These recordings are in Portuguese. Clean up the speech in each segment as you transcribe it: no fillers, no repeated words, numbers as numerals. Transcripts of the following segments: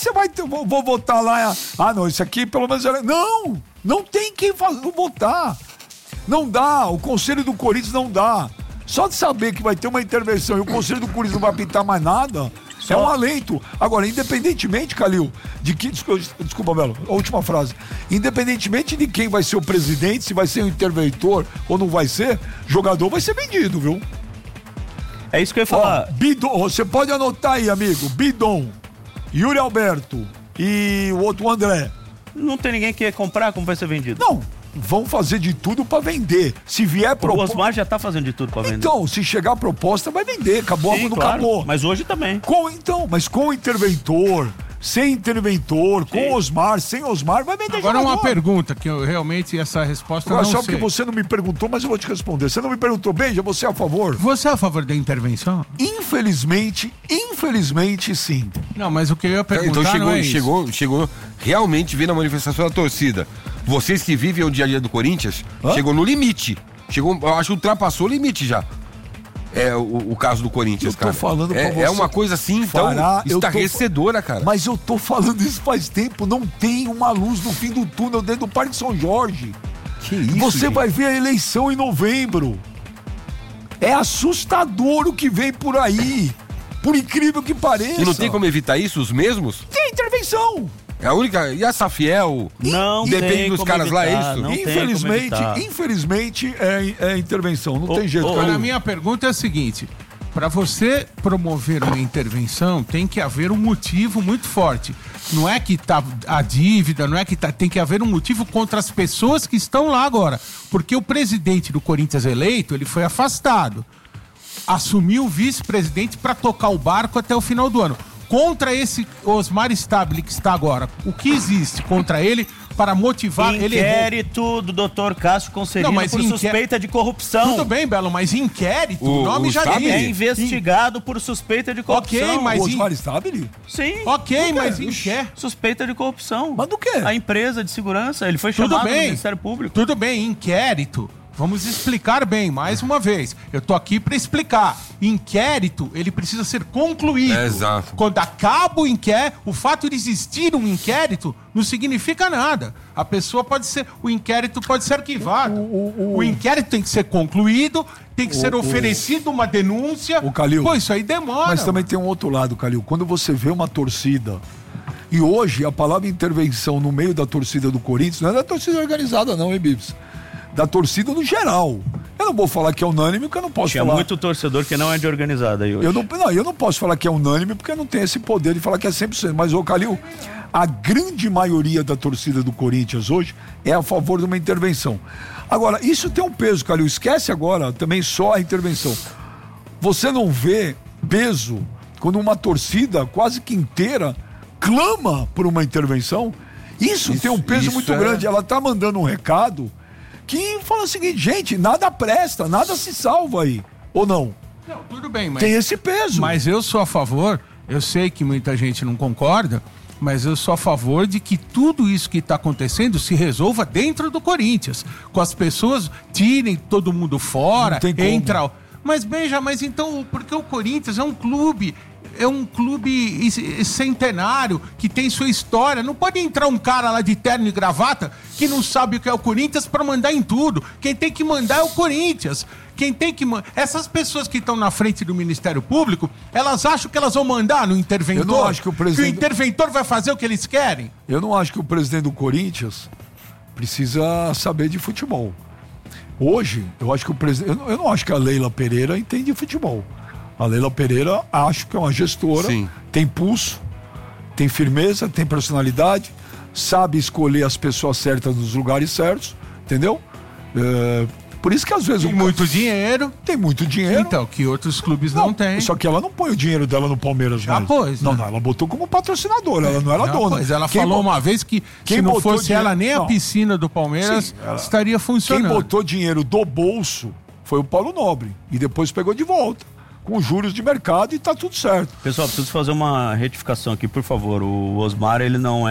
você vai vou votar lá? Não, isso aqui pelo menos... Não tem quem votar. Não dá, o Conselho do Corinthians não dá. Só de saber que vai ter uma intervenção e o Conselho do Corinthians não vai apitar mais nada, é um alento. Agora, independentemente, Calil, de que... Desculpa, Belo, a última frase. Independentemente de quem vai ser o presidente, se vai ser um interventor ou não vai ser, jogador vai ser vendido, viu? É isso que eu ia falar. Bidon, você pode anotar aí, amigo. Bidon, Yuri Alberto e o outro André. Não tem ninguém que quer comprar, como vai ser vendido? Não. Vão fazer de tudo pra vender. Se vier proposta... O Osmar já tá fazendo de tudo pra vender. Então, se chegar a proposta, vai vender. Acabou, sim, quando claro. acabou. Mas hoje também. Mas com interventor, sem interventor, com Osmar, sem Osmar, vai vender. Agora jogador. Uma pergunta, que eu realmente essa resposta agora, não sei. Só porque você não me perguntou, mas eu vou te responder. Você não me perguntou, Benja, você é a favor? Você é a favor da intervenção? Infelizmente, sim. Não, mas o que eu ia perguntar então chegou realmente vendo a manifestação da torcida. Vocês que vivem o dia a dia do Corinthians, chegou no limite. Eu acho que ultrapassou o limite já. É o caso do Corinthians, cara. Falando pra você. É uma coisa assim, estarrecedora, cara. Mas eu tô falando isso faz tempo. Não tem uma luz no fim do túnel dentro do Parque São Jorge. Que isso, Você vai ver a eleição em novembro. É assustador o que vem por aí. Por incrível que pareça. E não tem como evitar isso, os mesmos? Tem intervenção. É a única. E a Safiel? Não depende dos caras evitar, lá, é isso? Infelizmente é intervenção. Não tem jeito. A minha pergunta é a seguinte: para você promover uma intervenção, tem que haver um motivo muito forte. Não é que tá a dívida, não é que tem que haver um motivo contra as pessoas que estão lá agora. Porque o presidente do Corinthians eleito, ele foi afastado. Assumiu o vice-presidente para tocar o barco até o final do ano. Contra esse Osmar Stabile que está agora, o que existe contra ele para motivar ele? Inquérito do Dr. Cássio Concerino por suspeita de corrupção. Tudo bem, Belo, mas inquérito, o nome já diz. É investigado por suspeita de corrupção. Ok, mas... O Osmar Stabile? Sim. Ok, mas inquérito. Suspeita de corrupção. Mas do quê? A empresa de segurança, ele foi chamado do Ministério Público. Tudo bem, inquérito. Vamos explicar bem, mais uma vez. Eu tô aqui para explicar. Inquérito, ele precisa ser concluído. Exato. Quando acaba o inquérito, o fato de existir um inquérito não significa nada. A pessoa pode ser... O inquérito pode ser arquivado. O inquérito tem que ser concluído, tem que ser oferecido uma denúncia. O Calil. Pô, isso aí demora. Mas também tem um outro lado, Calil. Quando você vê uma torcida... E hoje, a palavra intervenção no meio da torcida do Corinthians não é da torcida organizada não, hein, Bibs? Da torcida no geral. Eu não vou falar que é unânime, porque eu não posso falar... Tinha muito torcedor que não é de organizada aí hoje. Eu não posso falar que é unânime, porque eu não tenho esse poder de falar que é 100%. Mas, ô Calil, a grande maioria da torcida do Corinthians hoje é a favor de uma intervenção. Agora, isso tem um peso, Calil. Esquece agora também só a intervenção. Você não vê peso quando uma torcida quase que inteira clama por uma intervenção? Isso tem um peso muito grande. Ela tá mandando um recado que fala o seguinte, gente, nada presta, nada se salva aí, ou não? Não, tudo bem, mas... Tem esse peso. Mas eu sou a favor, eu sei que muita gente não concorda, mas eu sou a favor de que tudo isso que está acontecendo se resolva dentro do Corinthians, com as pessoas tirem todo mundo fora, entra... Mas, Benja, então, porque o Corinthians é um clube centenário, que tem sua história. Não pode entrar um cara lá de terno e gravata que não sabe o que é o Corinthians para mandar em tudo. Quem tem que mandar é o Corinthians. Essas pessoas que estão na frente do Ministério Público, elas acham que elas vão mandar no interventor? Eu não acho que o presidente... Que o interventor vai fazer o que eles querem? Eu não acho que o presidente do Corinthians precisa saber de futebol. Hoje, eu acho que o presidente... Eu não acho que a Leila Pereira entende de futebol. A Leila Pereira, acho que é uma gestora, tem pulso, tem firmeza, tem personalidade, sabe escolher as pessoas certas nos lugares certos, entendeu? Por isso que às vezes... Tem muito dinheiro. Tem muito dinheiro. Então, que outros clubes não têm. Só que ela não põe o dinheiro dela no Palmeiras mais. Pôs, não, ela botou como patrocinadora, ela não era dona. Pois, ela falou uma vez que se não fosse ela, nem a piscina do Palmeiras estaria funcionando. Quem botou dinheiro do bolso foi o Paulo Nobre, e depois pegou de volta. com juros de mercado e tá tudo certo. Pessoal, preciso fazer uma retificação aqui, por favor. O Osmar, ele não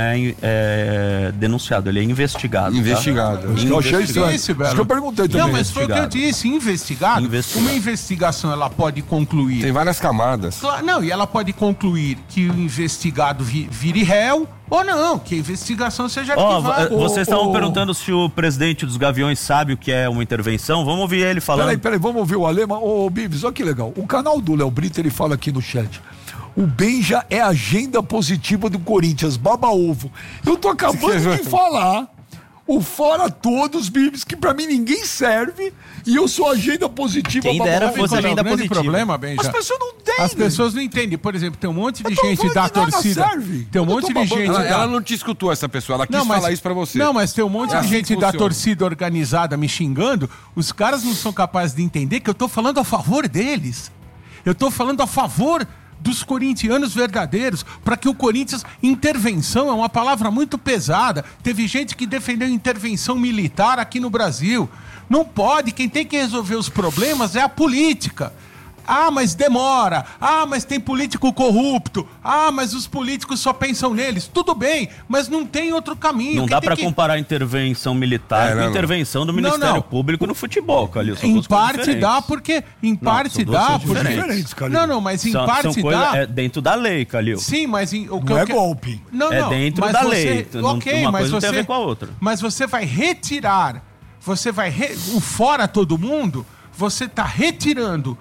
é denunciado, ele é investigado. Investigado. Tá? Eu achei isso que eu perguntei também. Não, mas foi o que eu disse, investigado. Uma investigação, ela pode concluir... Tem várias camadas. Não, e ela pode concluir que o investigado vire réu, ou não, que a investigação seja arquivada. Vocês estavam perguntando se o presidente dos Gaviões sabe o que é uma intervenção. Vamos ouvir ele falando. Peraí, vamos ouvir o Alema. Ô, Bibs, olha que legal. O canal do Léo Brito, ele fala aqui no chat. O Benja é a agenda positiva do Corinthians, baba-ovo. Eu tô acabando de falar o fora todos, Bibs, que pra mim ninguém serve e eu sou agenda positiva. Quem dera fosse agenda positiva. Problema, Benja. As pessoas não entendem. As pessoas não entendem. Por exemplo, tem um monte de gente da torcida. Tem um monte de gente. Ela não te escutou, essa pessoa. Ela quis falar isso pra você. Não, mas tem um monte de gente da torcida organizada me xingando. Os caras não são capazes de entender que eu tô falando a favor deles. Eu tô falando a favor dos corintianos verdadeiros, para que o Corinthians... Intervenção é uma palavra muito pesada. Teve gente que defendeu intervenção militar aqui no Brasil. Não pode. Quem tem que resolver os problemas é a política. Ah, mas demora. Ah, mas tem político corrupto. Ah, mas os políticos só pensam neles. Tudo bem, mas não tem outro caminho. Não dá pra comparar intervenção militar com intervenção do Ministério Público no futebol, Calil. Em parte dá, porque... Em parte dá, porque... Mas em parte dá... É dentro da lei, Calil. Sim, mas... Não é golpe. É dentro da lei. Ok, uma mas coisa não você... tem a ver com a outra. Mas você vai retirar... O fora todo mundo, você tá retirando...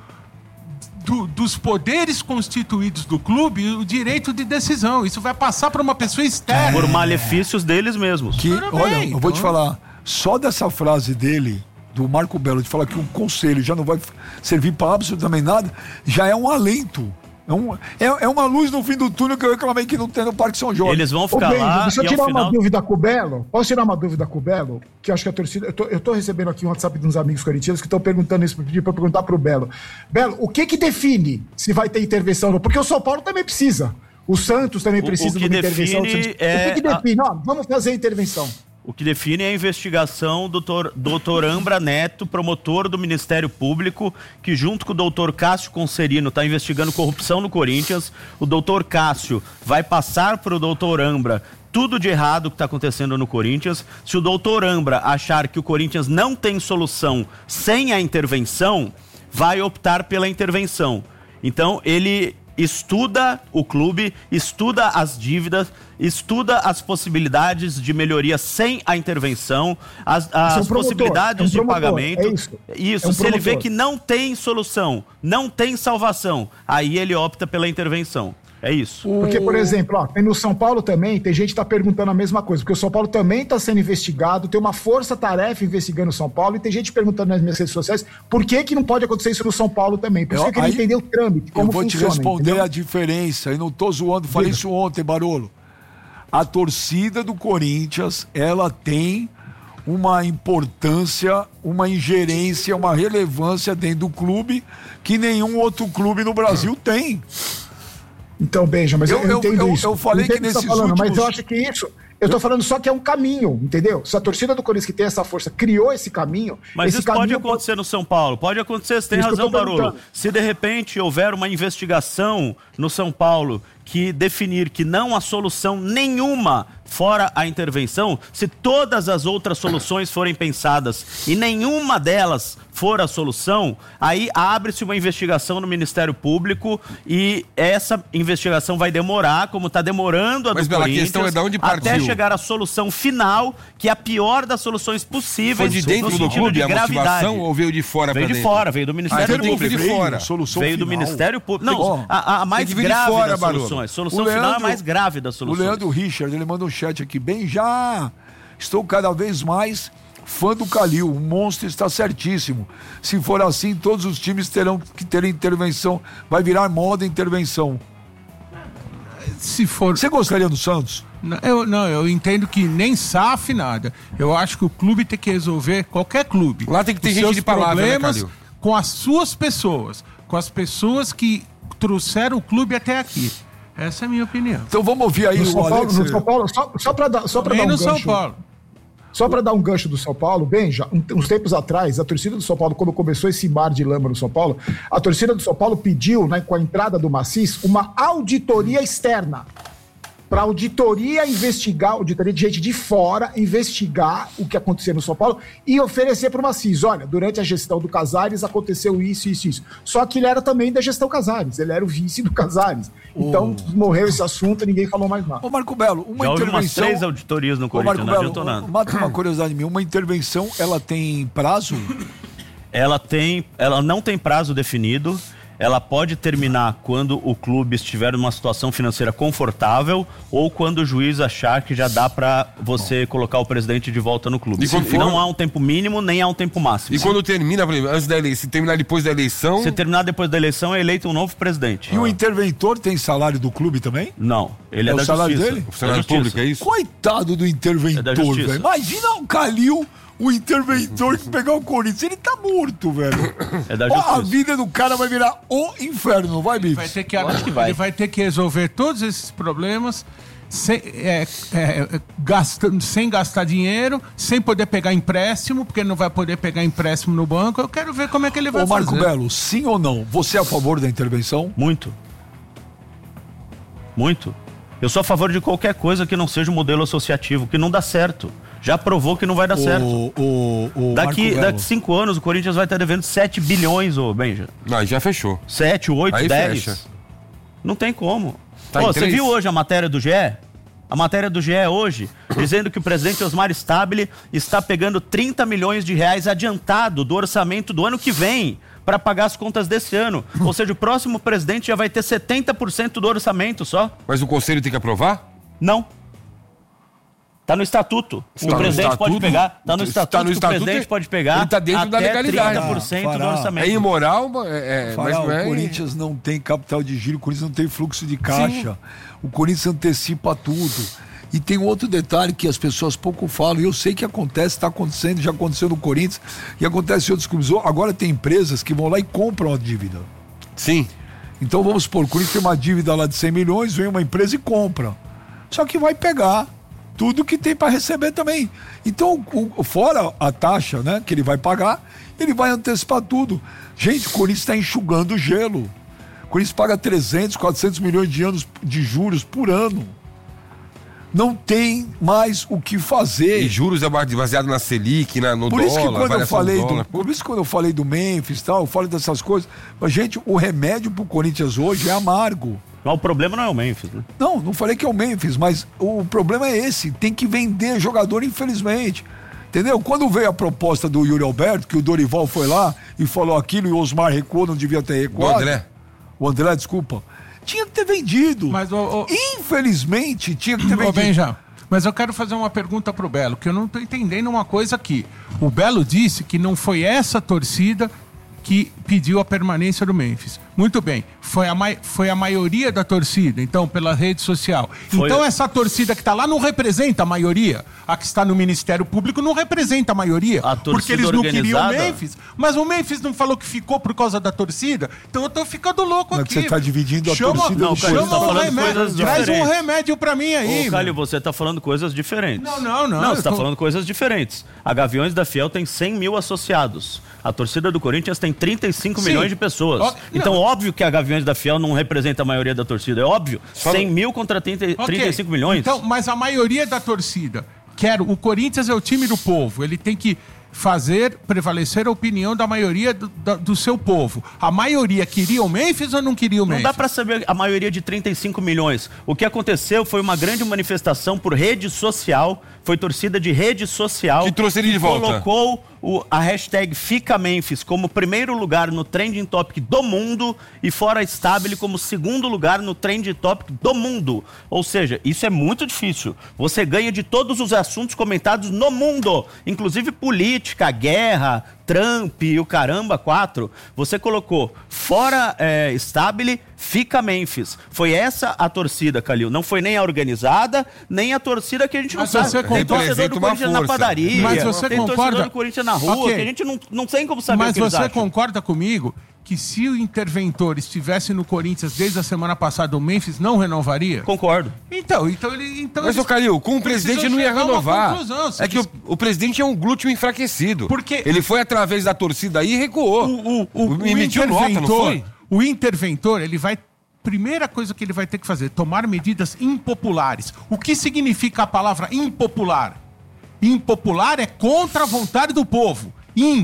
dos poderes constituídos do clube o direito de decisão. Isso vai passar para uma pessoa externa. Por malefícios deles mesmos. Olha, eu vou te falar, só dessa frase dele, do Marco Belo, de falar que o conselho já não vai servir para absolutamente nada, já é um alento. É uma luz no fim do túnel que eu reclamei que não tem no Parque São Jorge. Eles vão ficar lá. Deixa eu tirar uma dúvida com o Belo. Posso tirar uma dúvida com o Belo? Que eu acho que a torcida. Eu tô recebendo aqui um WhatsApp de uns amigos corintianos que estão perguntando isso, para perguntar pro Belo. Belo, o que define se vai ter intervenção ou não? Porque o São Paulo também precisa. O Santos também precisa de uma intervenção. O que define? Vamos fazer a intervenção. O que define é a investigação do doutor Ambra Neto, promotor do Ministério Público, que junto com o doutor Cássio Conserino está investigando corrupção no Corinthians. O doutor Cássio vai passar para o doutor Ambra tudo de errado que está acontecendo no Corinthians. Se o doutor Ambra achar que o Corinthians não tem solução sem a intervenção, vai optar pela intervenção. Então, ele estuda o clube, estuda as dívidas, estuda as possibilidades de melhoria sem a intervenção, as possibilidades de pagamento. Isso, se ele vê que não tem solução, não tem salvação, aí ele opta pela intervenção. É isso. Porque, por exemplo, tem no São Paulo também, tem gente que tá perguntando a mesma coisa, porque o São Paulo também tá sendo investigado, tem uma força-tarefa investigando o São Paulo, e tem gente perguntando nas minhas redes sociais por que não pode acontecer isso no São Paulo também. Por isso que eu queria entender o trâmite, como funciona. Eu vou te responder entendeu? a diferença, e não tô zoando, falei isso ontem, Barolo. A torcida do Corinthians, ela tem uma importância, uma ingerência, uma relevância dentro do clube que nenhum outro clube no Brasil tem. Então, Benja, mas eu entendo isso. Eu falei que nesses últimos... Mas eu acho que isso... Eu tô falando só que é um caminho, entendeu? Se a torcida do Corinthians, que tem essa força, criou esse caminho... Mas isso pode acontecer no São Paulo. Pode acontecer, você tem razão, Barolo. Se de repente houver uma investigação no São Paulo que definir que não há solução nenhuma fora a intervenção, se todas as outras soluções forem pensadas e nenhuma delas for a solução, aí abre-se uma investigação no Ministério Público e essa investigação vai demorar, como está demorando a do Corinthians, a questão é de onde partiu. Até chegar à solução final, que é a pior das soluções possíveis. Foi de dentro do clube a motivação ou veio de fora? Veio de fora, veio do Ministério Público. Veio de fora. Veio do Ministério Público. Não, a mais grave das soluções. Solução final é a mais grave das soluções. O Leandro Richard, ele manda um chat aqui, bem já estou cada vez mais fã do Calil, o monstro está certíssimo. Se for assim, todos os times terão que ter intervenção, vai virar moda intervenção. Se for... Você gostaria do Santos? Eu entendo que nem SAF, nada. Eu acho que o clube tem que resolver, qualquer clube. Lá tem que ter gente de palavra, né, Calil? Com as suas pessoas, com as pessoas que trouxeram o clube até aqui. Essa é a minha opinião. Então vamos ouvir aí no São Paulo, Só para dar um gancho. No São Paulo. Só para dar um gancho do São Paulo, Benja, uns tempos atrás, a torcida do São Paulo, quando começou esse mar de lama no São Paulo, a torcida do São Paulo pediu, né, com a entrada do Macis, uma auditoria externa. Para auditoria investigar, auditoria de gente de fora, investigar o que acontecia no São Paulo e oferecer para o Macis. Olha, durante a gestão do Casares aconteceu isso. Só que ele era também da gestão Casares, ele era o vice do Casares. Então, morreu esse assunto e ninguém falou mais nada. Ô, Marco Belo, uma Já houve intervenção... umas 3 auditorias no Corinthians, não adiantou nada. Mata uma curiosidade minha, uma intervenção, ela tem prazo? Ela não tem prazo definido. Ela pode terminar quando o clube estiver numa situação financeira confortável ou quando o juiz achar que já dá para você colocar o presidente de volta no clube. Não há um tempo mínimo, nem há um tempo máximo. E quando termina, por exemplo, antes da eleição, se terminar depois da eleição... Se terminar depois da eleição, é eleito um novo presidente. E o interventor tem salário do clube também? Não, ele é da o salário justiça. dele? O salário público, é isso? Coitado do interventor, velho. Imagina o Calil, o interventor que pegar o Corinthians. Ele tá morto, velho. É da justiça. A vida do cara vai virar o inferno, não vai, Bicho? Ele vai ter que resolver todos esses problemas sem gastar dinheiro, sem poder pegar empréstimo, porque ele não vai poder pegar empréstimo no banco. Eu quero ver como é que ele vai fazer. Ô, Marco Belo, sim ou não? Você é a favor da intervenção? Muito. Eu sou a favor de qualquer coisa que não seja um modelo associativo, que não dá certo. Já provou que não vai dar certo. Daqui 5 anos o Corinthians vai estar devendo 7 bilhões, ô Benja. Não, já fechou. 7, 8, aí 10. Fecha. Não tem como. Tá Você viu hoje a matéria do GE? A matéria do GE hoje, dizendo que o presidente Osmar Stabile está pegando 30 milhões de reais adiantado do orçamento do ano que vem para pagar as contas desse ano. Ou seja, o próximo presidente já vai ter 70% do orçamento só. Mas o conselho tem que aprovar? Não. Tá no estatuto. O presidente pode pegar. Tá no estatuto que o presidente pode pegar. Ele tá dentro da legalidade. 30% do orçamento. É imoral, mas não é. O Corinthians não tem capital de giro, o Corinthians não tem fluxo de caixa. Sim. O Corinthians antecipa tudo. E tem outro detalhe que as pessoas pouco falam, e eu sei que acontece, está acontecendo, já aconteceu no Corinthians, e acontece em outros clubes. Agora tem empresas que vão lá e compram a dívida. Sim. Então vamos supor, o Corinthians tem uma dívida lá de 100 milhões, vem uma empresa e compra. Só que vai pegar tudo que tem para receber também. Então, fora a taxa, né, que ele vai pagar, ele vai antecipar tudo. Gente, o Corinthians está enxugando gelo. O Corinthians paga 300, 400 milhões de juros por ano. Não tem mais o que fazer. E juros baseado na Selic, no por dólar. Isso que por isso que quando eu falei do Memphis e tal, eu falo dessas coisas. Mas, gente, o remédio pro Corinthians hoje é amargo. Mas o problema não é o Memphis, né? Não falei que é o Memphis, mas o problema é esse. Tem que vender jogador, infelizmente. Entendeu? Quando veio a proposta do Yuri Alberto, que o Dorival foi lá e falou aquilo e o Osmar recuou, não devia ter recuado. O André, desculpa. Tinha que ter vendido. Mas, infelizmente, tinha que ter vendido. Benja, mas eu quero fazer uma pergunta pro Belo, que eu não tô entendendo uma coisa aqui. O Belo disse que não foi essa torcida que pediu a permanência do Memphis. Muito bem, foi a maioria da torcida, então, pela rede social. Então essa torcida que está lá não representa a maioria. A que está no Ministério Público não representa a maioria. Porque eles não queriam o Memphis. Mas o Memphis não falou que ficou por causa da torcida. Então eu tô ficando louco aqui. Você está dividindo a torcida do Calil, tá falando coisas diferentes. Traz um remédio pra mim aí. Ô, Calil, você tá falando coisas diferentes. Não. Não, você tá falando coisas diferentes. A Gaviões da Fiel tem 100 mil associados. A torcida do Corinthians tem 35 milhões de pessoas. Então, óbvio que a Gaviões da Fiel não representa a maioria da torcida. É óbvio. 100 mil contra 35 milhões. Então, mas a maioria da torcida o Corinthians é o time do povo. Ele tem que fazer prevalecer a opinião da maioria do seu povo. A maioria queria o Memphis ou não queria o Memphis? Não dá pra saber a maioria de 35 milhões. O que aconteceu foi uma grande manifestação por rede social, foi torcida de rede social que trouxe ele de volta. Colocou a hashtag Fica Memphis como primeiro lugar no Trending Topic do mundo e fora Stabile como segundo lugar no Trending Topic do mundo. Ou seja, isso é muito difícil. Você ganha de todos os assuntos comentados no mundo, inclusive política, guerra, Trump e o caramba 4. Você colocou fora Stabile, Fica Memphis. Foi essa a torcida, Calil. Não foi nem a organizada, nem a torcida que a gente não sabe. Tem torcedor do Corinthians na padaria. Mas você tem concorda? Torcedor do Corinthians na rua, que a gente não tem como saber. Mas você concorda comigo que se o interventor estivesse no Corinthians desde a semana passada, o Memphis não renovaria? Concordo. Então Mas, ô Calil, com o presidente não ia renovar. É que o presidente é um glúteo enfraquecido. Porque ele foi através da torcida aí e recuou. Emitiu nota, não foi? O interventor, ele vai... Primeira coisa que ele vai ter que fazer, tomar medidas impopulares. O que significa a palavra impopular? Impopular é contra a vontade do povo.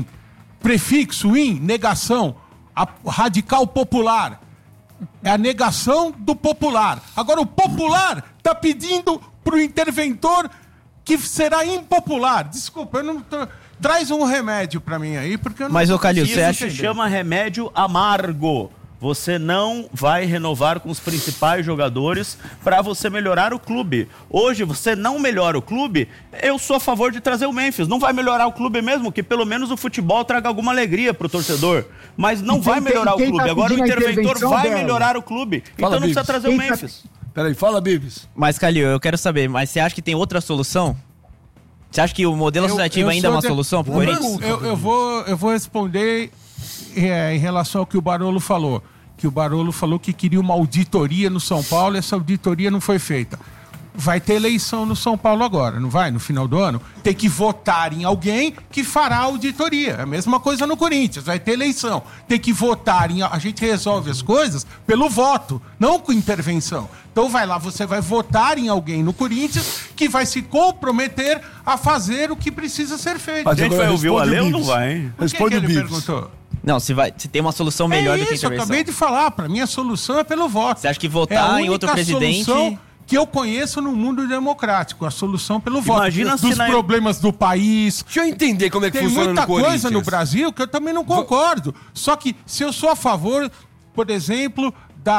Prefixo, negação. Radical popular. É a negação do popular. Agora, o popular está pedindo para o interventor que será impopular. Desculpa, eu não tô... Traz um remédio para mim aí, porque eu não... Mas, ô Calil, você acha... Isso se chama remédio amargo. Você não vai renovar com os principais jogadores para você melhorar o clube. Hoje, você não melhora o clube, eu sou a favor de trazer o Memphis. Não vai melhorar o clube mesmo, que pelo menos o futebol traga alguma alegria pro torcedor. Mas não vai melhorar o clube. Agora o interventor vai melhorar o clube. Então não precisa trazer o Memphis. Peraí, fala, Bibis. Mas, Calil, eu quero saber, mas você acha que tem outra solução? Você acha que o modelo associativo ainda é uma solução pro Corinthians? Eu vou responder... em relação ao que o Barolo falou, que o Barolo falou que queria uma auditoria no São Paulo e essa auditoria não foi feita. Vai ter eleição no São Paulo agora, não vai? No final do ano? Tem que votar em alguém que fará a auditoria. É a mesma coisa no Corinthians, vai ter eleição. Tem que votar em... A gente resolve as coisas pelo voto, não com intervenção. Então vai lá, você vai votar em alguém no Corinthians que vai se comprometer a fazer o que precisa ser feito. Mas a gente vai ouvir o Ale ou não vai, hein? Responde o ele Bibis. perguntou. Não, se tem uma solução melhor do que a intervenção. Eu acabei de falar, para mim a solução é pelo voto. Você acha que votar em outro presidente... Solução que eu conheço no mundo democrático, a solução pelo voto. Imagina dos problemas do país. Deixa eu entender como é que tem funciona no Corinthians. Tem muita coisa no Brasil que eu também não concordo. Só que se eu sou a favor, por exemplo,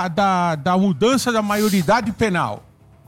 da mudança da maioridade penal,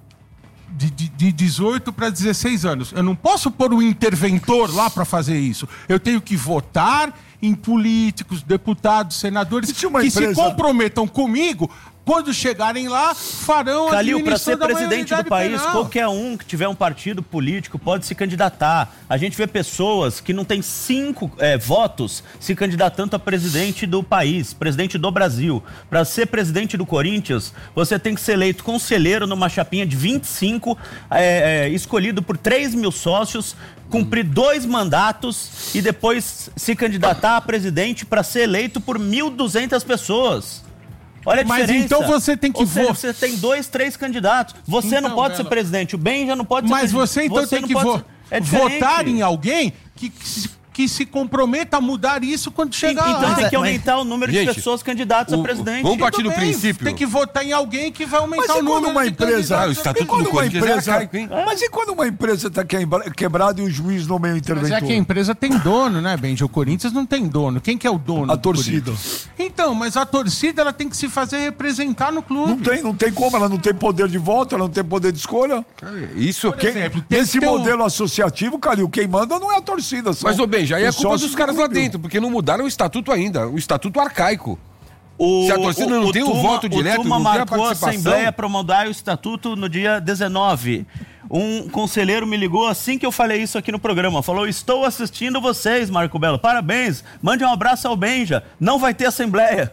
de 18 para 16 anos, eu não posso pôr um interventor lá para fazer isso. Eu tenho que votar em políticos, deputados, senadores que se comprometam comigo. Quando chegarem lá, farão a Calil, para ser da presidente do país, penal. qualquer um que tiver um partido político pode se candidatar. A gente vê pessoas que não têm 5 votos se candidatando a presidente do país, presidente do Brasil. Para ser presidente do Corinthians, você tem que ser eleito conselheiro numa chapinha de 25, escolhido por 3 mil sócios, cumprir 2 mandatos e depois se candidatar a presidente para ser eleito por 1.200 pessoas. Olha a diferença. Mas então você tem que votar. Você tem 2, 3 candidatos. Você então, não pode ser presidente. O Ben já não pode ser presidente. Mas você então tem que votar em alguém que se comprometa a mudar isso quando chegar lá. Então tem que aumentar o número de pessoas candidatas a presidente. Vamos partir do princípio. Tem que votar em alguém que vai aumentar o número de candidatos. O estatuto do Corinthians é arcaico, hein? Mas e quando uma empresa está quebrada e o juiz nomeia o interventor? Mas é que a empresa tem dono, né, Benji? O Corinthians não tem dono. Quem que é o dono? A torcida. Então, mas a torcida ela tem que se fazer representar no clube. Não tem como, ela não tem poder de voto, ela não tem poder de escolha. Isso. Por exemplo, nesse modelo associativo, Calil, quem manda não é a torcida. Mas, ô Ben, já é a culpa dos caras lá dentro, porque não mudaram o estatuto ainda, o estatuto arcaico. Se a torcida não tem um voto direto, não tem a participação... a Assembleia para mudar o estatuto no dia 19. Um conselheiro me ligou assim que eu falei isso aqui no programa. Falou, estou assistindo vocês, Marco Belo. Parabéns. Mande um abraço ao Benja. Não vai ter Assembleia.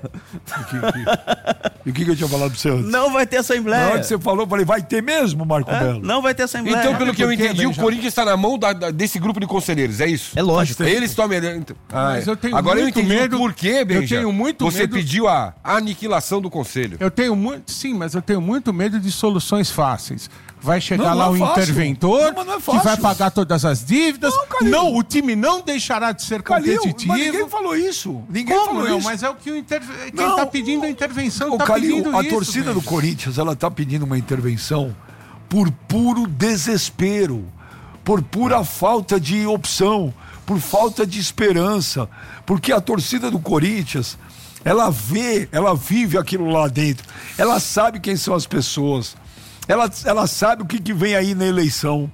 E o que eu tinha falado pra você antes? Não vai ter Assembleia. Na hora que você falou, eu falei, vai ter mesmo, Marco Belo? Não vai ter Assembleia. Então, pelo que eu entendi, o Corinthians está na mão desse grupo de conselheiros, é isso? É lógico. Eles tomam... Mas eu tenho agora muito eu entendi medo, o porquê, Benja. Eu tenho muito você medo... pediu a aniquilação do conselho. Sim, mas eu tenho muito medo de soluções fáceis. Vai chegar lá o interventor que vai pagar todas as dívidas. Não, o time não deixará de ser competitivo. Mas ninguém falou isso. Ninguém falou isso. Mas é o que quem está pedindo a intervenção está pedindo isso. A torcida do Corinthians, ela está pedindo uma intervenção por puro desespero, por pura falta de opção, por falta de esperança. Porque a torcida do Corinthians, ela vive aquilo lá dentro. Ela sabe quem são as pessoas. Ela sabe o que vem aí na eleição.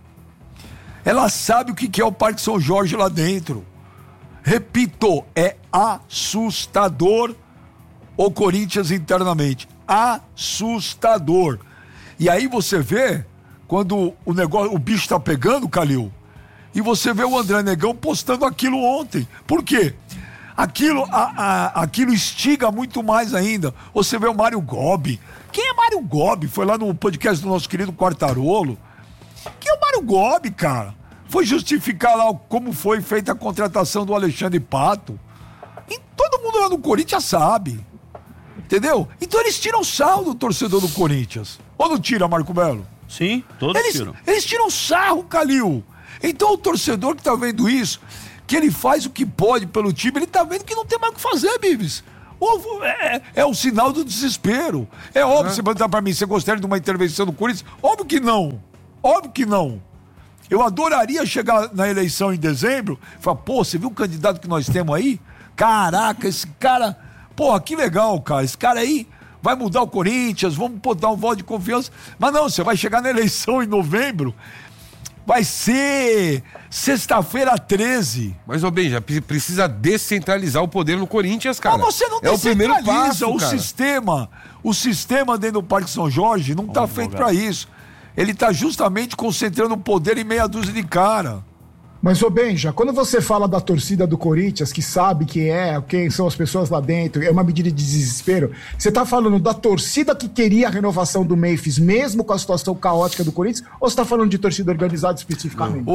Ela sabe o que é o Parque São Jorge lá dentro. Repito, é assustador o Corinthians internamente. Assustador. E aí você vê, quando o bicho tá pegando, Calil, e você vê o André Negão postando aquilo ontem. Por quê? aquilo instiga muito mais ainda. Você vê o Mário Gobi. Quem é Mário Gobi? Foi lá no podcast do nosso querido Quartarolo. Quem é o Mário Gobi, cara? Foi justificar lá como foi feita a contratação do Alexandre Pato. E todo mundo lá no Corinthians sabe. Entendeu? Então eles tiram sarro do torcedor do Corinthians. Ou não tira, Marco Belo? Sim, todos tiram. Eles tiram sarro, Calil. Então o torcedor que tá vendo isso, que ele faz o que pode pelo time, ele tá vendo que não tem mais o que fazer, Bibis. É o sinal do desespero. É óbvio, você perguntar pra mim, você gostaria de uma intervenção do Corinthians? Óbvio que não. Óbvio que não. Eu adoraria chegar na eleição em dezembro e falar, pô, você viu o candidato que nós temos aí? Caraca, esse cara... Pô, que legal, cara. Esse cara aí vai mudar o Corinthians, vamos botar um voto de confiança. Mas não, você vai chegar na eleição em novembro, vai ser sexta-feira 13. Mas, ô Ben, já precisa descentralizar o poder no Corinthians, cara. Mas você não descentraliza o sistema dentro do Parque São Jorge não tá feito pra isso. Ele tá justamente concentrando o poder em meia dúzia de cara. Mas, ô Benja, quando você fala da torcida do Corinthians, que sabe quem são as pessoas lá dentro, é uma medida de desespero, você tá falando da torcida que queria a renovação do Memphis, mesmo com a situação caótica do Corinthians, ou você tá falando de torcida organizada especificamente?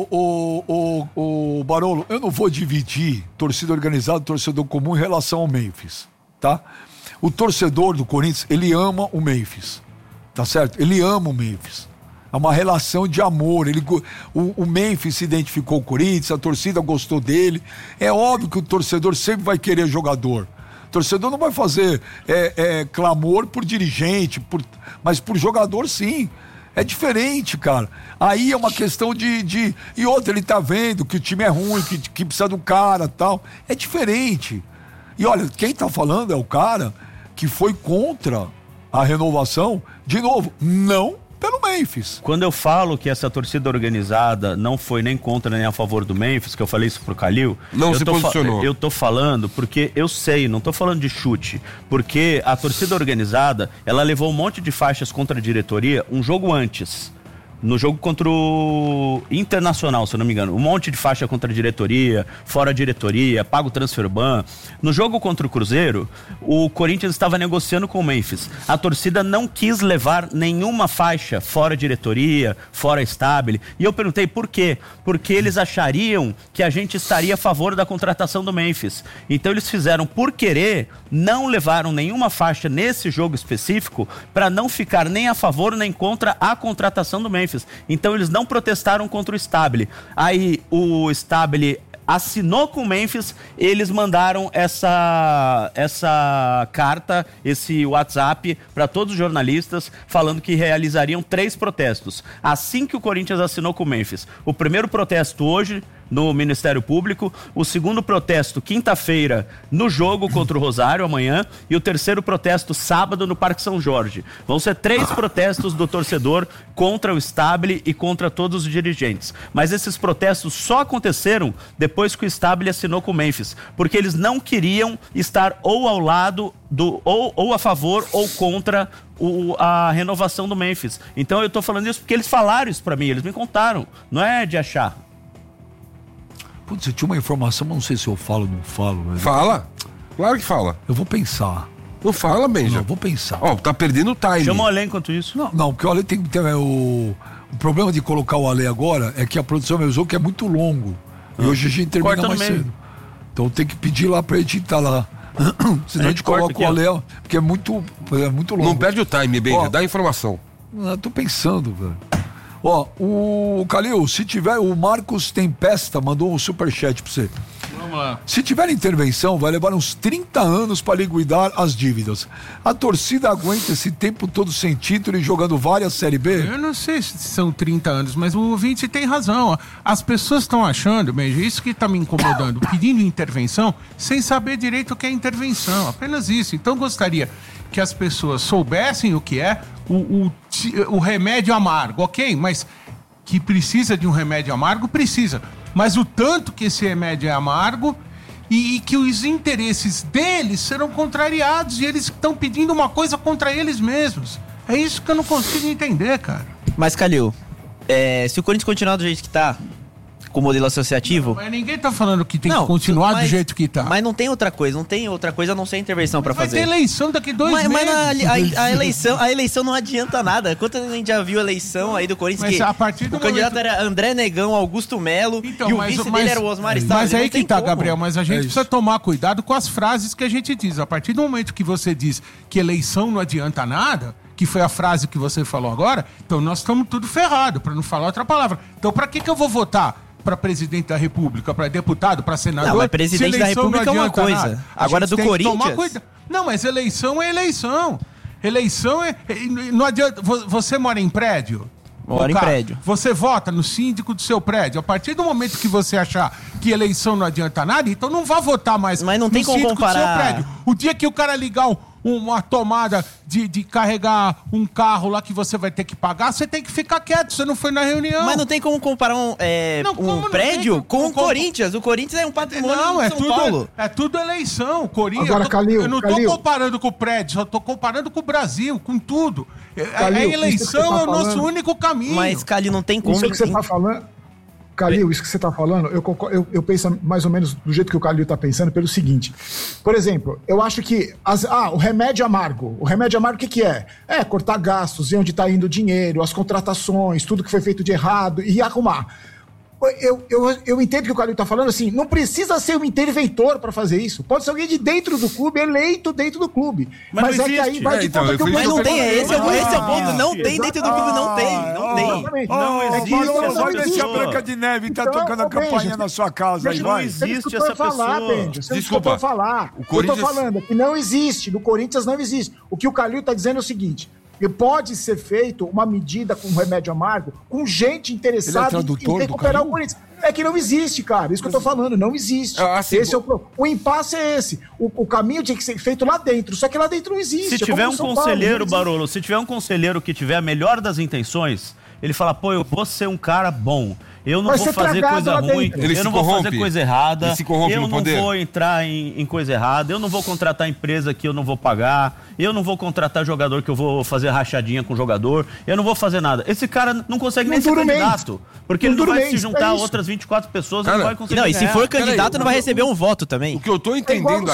O Barolo, eu não vou dividir torcida organizada e torcedor comum em relação ao Memphis, tá? O torcedor do Corinthians, ele ama o Memphis, tá certo? Ele ama o Memphis. É uma relação de amor. O Memphis se identificou com o Corinthians, a torcida gostou dele. É óbvio que o torcedor sempre vai querer jogador. O torcedor não vai fazer clamor por dirigente, mas por jogador sim. É diferente, cara. Aí é uma questão de... E outra, ele tá vendo que o time é ruim, que precisa do cara e tal. É diferente. E olha, quem tá falando é o cara que foi contra a renovação, de novo, não pelo Memphis. Quando eu falo que essa torcida organizada não foi nem contra nem a favor do Memphis, que eu falei isso pro Calil, não se posicionou. Eu tô falando porque eu sei, não tô falando de chute, porque a torcida organizada, ela levou um monte de faixas contra a diretoria um jogo antes. No jogo contra o Internacional, se eu não me engano, um monte de faixa contra a diretoria, fora a diretoria, paga o transfer ban. No jogo contra o Cruzeiro, o Corinthians estava negociando com o Memphis. A torcida não quis levar nenhuma faixa fora a diretoria, fora a Stabile. E eu perguntei por quê? Porque eles achariam que a gente estaria a favor da contratação do Memphis. Então eles fizeram por querer, não levaram nenhuma faixa nesse jogo específico para não ficar nem a favor nem contra a contratação do Memphis. Então eles não protestaram contra o Stabile. Aí o Stabile assinou com o Memphis, eles mandaram essa carta, esse WhatsApp para todos os jornalistas, falando que realizariam 3 protestos. Assim que o Corinthians assinou com o Memphis. O primeiro protesto hoje no Ministério Público, o segundo protesto quinta-feira no jogo contra o Rosário, amanhã, e o terceiro protesto sábado no Parque São Jorge. Vão ser 3 protestos do torcedor contra o Stabile e contra todos os dirigentes. Mas esses protestos só aconteceram depois que o Stabile assinou com o Memphis, porque eles não queriam estar ou ao lado ou a favor ou contra a renovação do Memphis. Então eu tô falando isso porque eles falaram isso pra mim, eles me contaram, não é de achar. Putz, eu tinha uma informação, mas não sei se eu falo ou não falo. Velho. Fala. Claro que fala. Eu vou pensar. Não fala, Benja. Não, vou pensar. Ó, tá perdendo o time. Chama o Ale enquanto isso. Não, porque o Ale tem que ter... O problema de colocar o Ale agora é que a produção me avisou que é muito longo. E hoje a gente termina mais cedo. Então tem que pedir lá pra editar lá. Senão a gente coloca aqui, o Ale, porque é muito longo. Não perde o time, Benja. Dá informação. Tô pensando, velho. Ó, o Calil, se tiver, o Marcos Tempesta mandou um superchat pra você. Vamos lá. Se tiver intervenção, vai levar uns 30 anos para liquidar as dívidas. A torcida aguenta esse tempo todo sem título e jogando várias Série B? Eu não sei se são 30 anos, mas o ouvinte tem razão. As pessoas estão achando, mesmo, isso que está me incomodando, pedindo intervenção sem saber direito o que é intervenção. Apenas isso. Então gostaria que as pessoas soubessem o que é o remédio amargo, ok? Mas que precisa de um remédio amargo, precisa. Mas o tanto que esse remédio é amargo e que os interesses deles serão contrariados e eles estão pedindo uma coisa contra eles mesmos. É isso que eu não consigo entender, cara. Mas, Calil, se o Corinthians continuar do jeito que tá, com o modelo associativo. Mas ninguém tá falando que tem que continuar do jeito que tá. Mas não tem outra coisa a não ser intervenção pra fazer. Vai ter eleição daqui 2 meses. Mas a eleição não adianta nada. Quanto a gente já viu a eleição aí do Corinthians, mas a partir do o candidato era André Negão, Augusto Melo, e o vice dele era o Osmar Stabile. Mas aí que tá, Gabriel, mas a gente precisa tomar cuidado com as frases que a gente diz. A partir do momento que você diz que eleição não adianta nada, que foi a frase que você falou agora, então nós estamos tudo ferrado, pra não falar outra palavra. Então pra que eu vou votar para presidente da República, para deputado, para senador? Não, mas presidente da República é uma coisa. Agora do Corinthians... Não, mas eleição é eleição. Eleição é... Não adianta... Você mora em prédio? Mora em prédio. Você vota no síndico do seu prédio. A partir do momento que você achar que eleição não adianta nada, então não vá votar mais mas não tem como comparar... do seu prédio. O dia que o cara ligar uma tomada de carregar um carro lá que você vai ter que pagar, você tem que ficar quieto, você não foi na reunião. Mas não tem como comparar um prédio com o Corinthians. O Corinthians é um patrimônio de São Paulo. É tudo eleição. O Corinthians, agora, Calil, eu não tô comparando com o prédio, só tô comparando com o Brasil, com tudo. A eleição é o nosso único caminho. Mas, Calil, não tem como... Isso que você tá falando... Calil, isso que você está falando, eu penso mais ou menos do jeito que o Calil está pensando, pelo seguinte. Por exemplo, eu acho que o remédio amargo. O remédio amargo o que é? É cortar gastos, ver onde está indo o dinheiro, as contratações, tudo que foi feito de errado e arrumar. Eu entendo que o Calil está falando assim, não precisa ser um interventor para fazer isso. Pode ser alguém de dentro do clube, eleito dentro do clube. Mas é que aí vai de conta que o... Mas não tem, esse é o ponto. Não tem dentro do clube, não tem. Não existe. Olha se a Branca de Neve tá tocando a campainha na sua casa aí, vai. Não existe essa pessoa. Desculpa. Eu tô falando que não existe, no Corinthians não existe. O que o Calil tá dizendo é o seguinte... Pode ser feito uma medida com remédio amargo com gente interessada em recuperar o Corinthians. É que não existe, cara. Isso que eu tô falando, não existe. Esse é o impasse é esse. O caminho tinha que ser feito lá dentro, só que lá dentro não existe. Se tiver um conselheiro, Barolo, se tiver um conselheiro que tiver a melhor das intenções, ele fala, pô, eu vou ser um cara bom. Eu não vou fazer coisa ruim, eu não vou fazer coisa errada, eu não vou entrar em coisa errada, eu não vou contratar empresa que eu não vou pagar, eu não vou contratar jogador que eu vou fazer rachadinha com jogador, eu não vou fazer nada. Esse cara não consegue nem ser candidato, porque ele não vai se juntar a outras 24 pessoas e não vai conseguir. Não, e se for candidato não vai receber um voto também. O que eu tô entendendo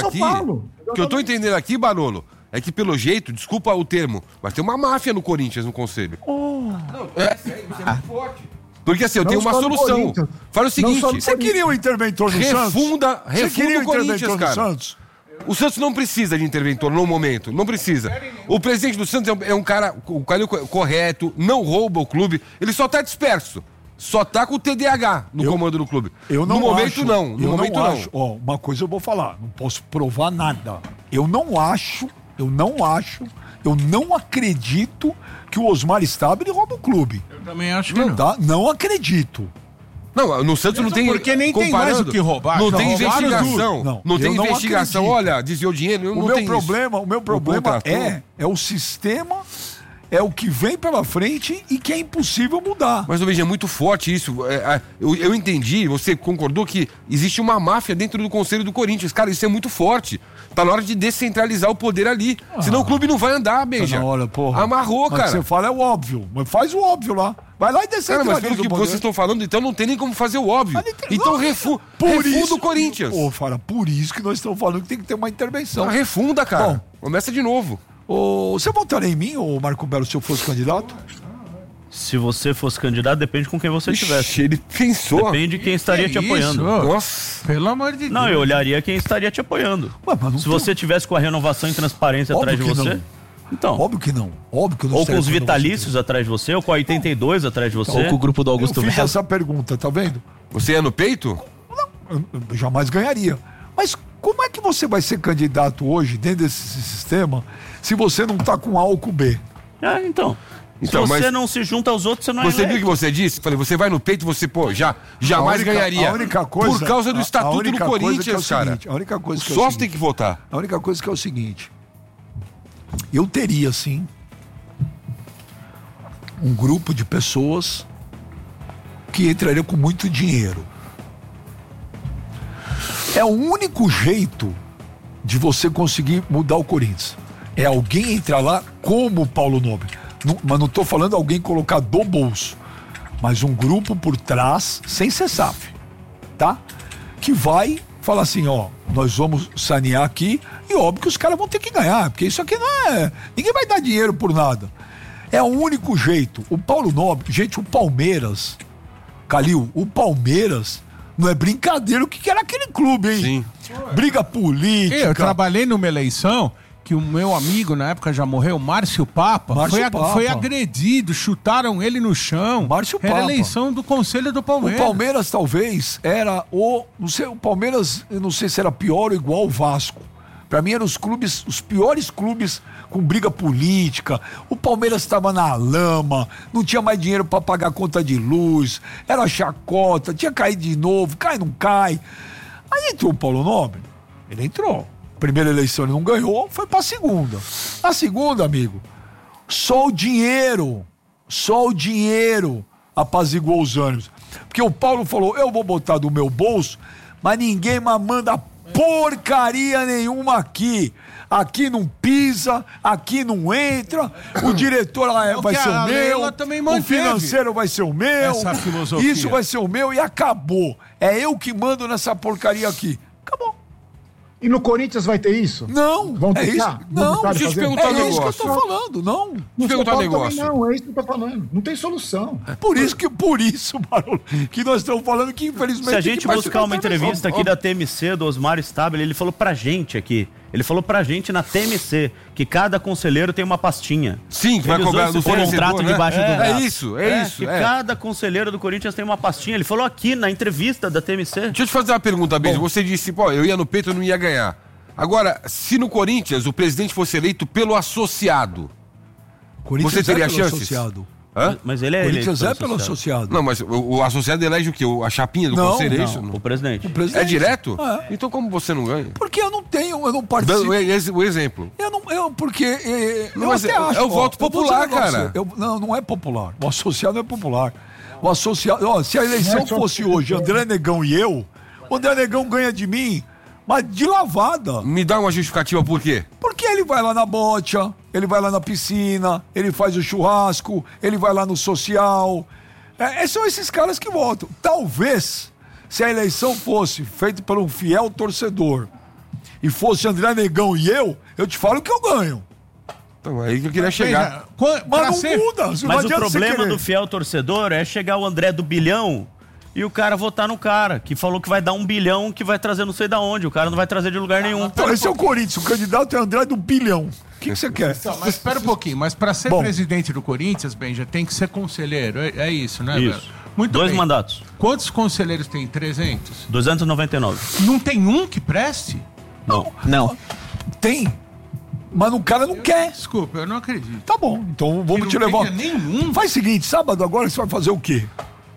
aqui, Barolo, é que pelo jeito, desculpa o termo, mas tem uma máfia no Corinthians no conselho. Não, isso é muito forte. Porque assim, eu tenho uma solução. Fala o seguinte... Você queria um interventor no Santos? Refunda o Corinthians, cara. Santos? O Santos não precisa de interventor no momento, não precisa. O presidente do Santos é um cara correto, não rouba o clube, ele só tá disperso. Só tá com o TDAH no comando do clube. No momento não. Ó, uma coisa eu vou falar, não posso provar nada. Eu não acredito que o Osmar Stabile rouba o clube. Eu também acho que não. Não acredito. Não, no Santos não tem... Porque nem tem mais o que roubar. Não tem investigação. Não tem investigação. Olha, desviou dinheiro, o meu problema é o sistema... É o que vem pela frente e que é impossível mudar. Mas, veja, é muito forte isso. Eu entendi, você concordou que existe uma máfia dentro do Conselho do Corinthians. Cara, isso é muito forte. Tá na hora de descentralizar o poder ali. Senão o clube não vai andar, Beija. Amarrou, cara. Você fala é o óbvio. Mas faz o óbvio lá. Vai lá e descentraliza. Mas pelo que vocês estão falando, então não tem nem como fazer o óbvio. Então refunda o Corinthians. Por isso que nós estamos falando que tem que ter uma intervenção. Refunda, cara. Bom, começa de novo. Você votaria em mim, ou Marco Belo, se eu fosse candidato? Se você fosse candidato, depende com quem você estivesse. Ele pensou. Depende de quem estaria te apoiando. Nossa, pelo amor de Deus. Não, eu olharia quem estaria te apoiando. Se você tivesse com a renovação e transparência atrás de você... Então. Óbvio que não. Ou com os vitalícios atrás de você, ou com a 82 atrás de você. Ou com o grupo do Augusto Melo. Eu fiz essa pergunta, tá vendo? Você é no peito? Não, eu jamais ganharia. Mas como é que você vai ser candidato hoje, dentro desse sistema, se você não tá com A ou com B? Então, se você não se junta aos outros, você não é eleito. Você viu o que você disse? Falei, você vai no peito, você, jamais ganharia. A única coisa, por causa do estatuto do Corinthians, cara. A única coisa que o sócio tem que votar. A única coisa que é o seguinte. Eu teria, sim, um grupo de pessoas que entraria com muito dinheiro. É o único jeito de você conseguir mudar o Corinthians. É alguém entrar lá como o Paulo Nobre. Mas não estou falando alguém colocar do bolso. mas um grupo por trás, sem ser SAF, tá? Que vai falar assim, ó, nós vamos sanear aqui e óbvio que os caras vão ter que ganhar, porque isso aqui não é... Ninguém vai dar dinheiro por nada. É o único jeito. O Paulo Nobre, gente, o Palmeiras, Calil, o Palmeiras não é brincadeira o que era aquele clube, hein? Sim. Briga política. Eu trabalhei numa eleição que o meu amigo, na época já morreu, Márcio Papa, foi agredido, chutaram ele no chão. Márcio Era Papa. eleição do Conselho do Palmeiras. O Palmeiras talvez era não sei, o Palmeiras, eu não sei se era pior ou igual o Vasco. Pra mim eram os piores clubes com briga política. O Palmeiras estava na lama, não tinha mais dinheiro pra pagar conta de luz, era chacota, tinha caído de novo, cai, não cai. Aí entrou o Paulo Nobre, ele entrou. Primeira eleição ele não ganhou, foi pra segunda. Na segunda, amigo, só o dinheiro apaziguou os ânimos. Porque o Paulo falou, eu vou botar do meu bolso, mas ninguém mais manda porcaria nenhuma aqui. Aqui não pisa, aqui não entra, o diretor vai ser o meu, o financeiro vai ser o meu, isso vai ser o meu e acabou. É eu que mando nessa porcaria aqui. Acabou. E no Corinthians vai ter isso? Não, vão é isso. Não, deixa eu te perguntar um isso que eu negócio. tô falando, não. No São perguntar um Paulo negócio. também não, é isso que eu tô falando. Não tem solução. Por isso, Barolo, que nós estamos falando que infelizmente... Se a gente buscar uma entrevista aqui da TMC, do Osmar Stabile, ele falou pra gente aqui, na TMC, que cada conselheiro tem uma pastinha. Sim, que vai cobrar do contrato debaixo do braço. É isso. Que cada conselheiro do Corinthians tem uma pastinha. Ele falou aqui na entrevista da TMC. Deixa eu te fazer uma pergunta, Beijo. Você disse, pô, eu ia no peito, eu não ia ganhar. Agora, se no Corinthians o presidente fosse eleito pelo associado, você teria chances? Associado. Hã? Mas ele é Corinthians eleito é pelo associado. Não, mas o associado elege o quê? A chapinha do conselho, é isso? O presidente. É direto? É. Então como você não ganha? Porque eu não participo. Dando o exemplo. Eu Mas até acho. é o voto eu vou dizer popular, um negócio, cara. Não é popular. O associado não é popular. O associado, se a eleição fosse hoje André Negão e eu, o André Negão ganha de mim, mas de lavada. Me dá uma justificativa por quê? Porque ele vai lá na bocha, ele vai lá na piscina, ele faz o churrasco, ele vai lá no social. São esses caras que votam. Talvez, se a eleição fosse feita por um fiel torcedor e fosse André Negão e eu te falo que eu ganho. Então, é aí que eu queria chegar. Mas não muda. Mas o problema do fiel torcedor é chegar o André do bilhão e o cara votar no cara, que falou que vai dar 1 bilhão, que vai trazer não sei da onde. O cara não vai trazer de lugar nenhum. Então, esse é o Corinthians, o candidato é André do bilhão. O que você quer? Então, mas espera um pouquinho, mas para ser presidente do Corinthians, Benja, tem que ser conselheiro. É isso, né, Isso. velho? Muito 2 bem. mandatos. Quantos conselheiros tem? 300? 299. Não tem um que preste? Não. Tem. Mas o cara não quer. Desculpa, eu não acredito. Tá bom, então vamos te não levar. tenha nenhum? Faz o seguinte, sábado agora você vai fazer o quê?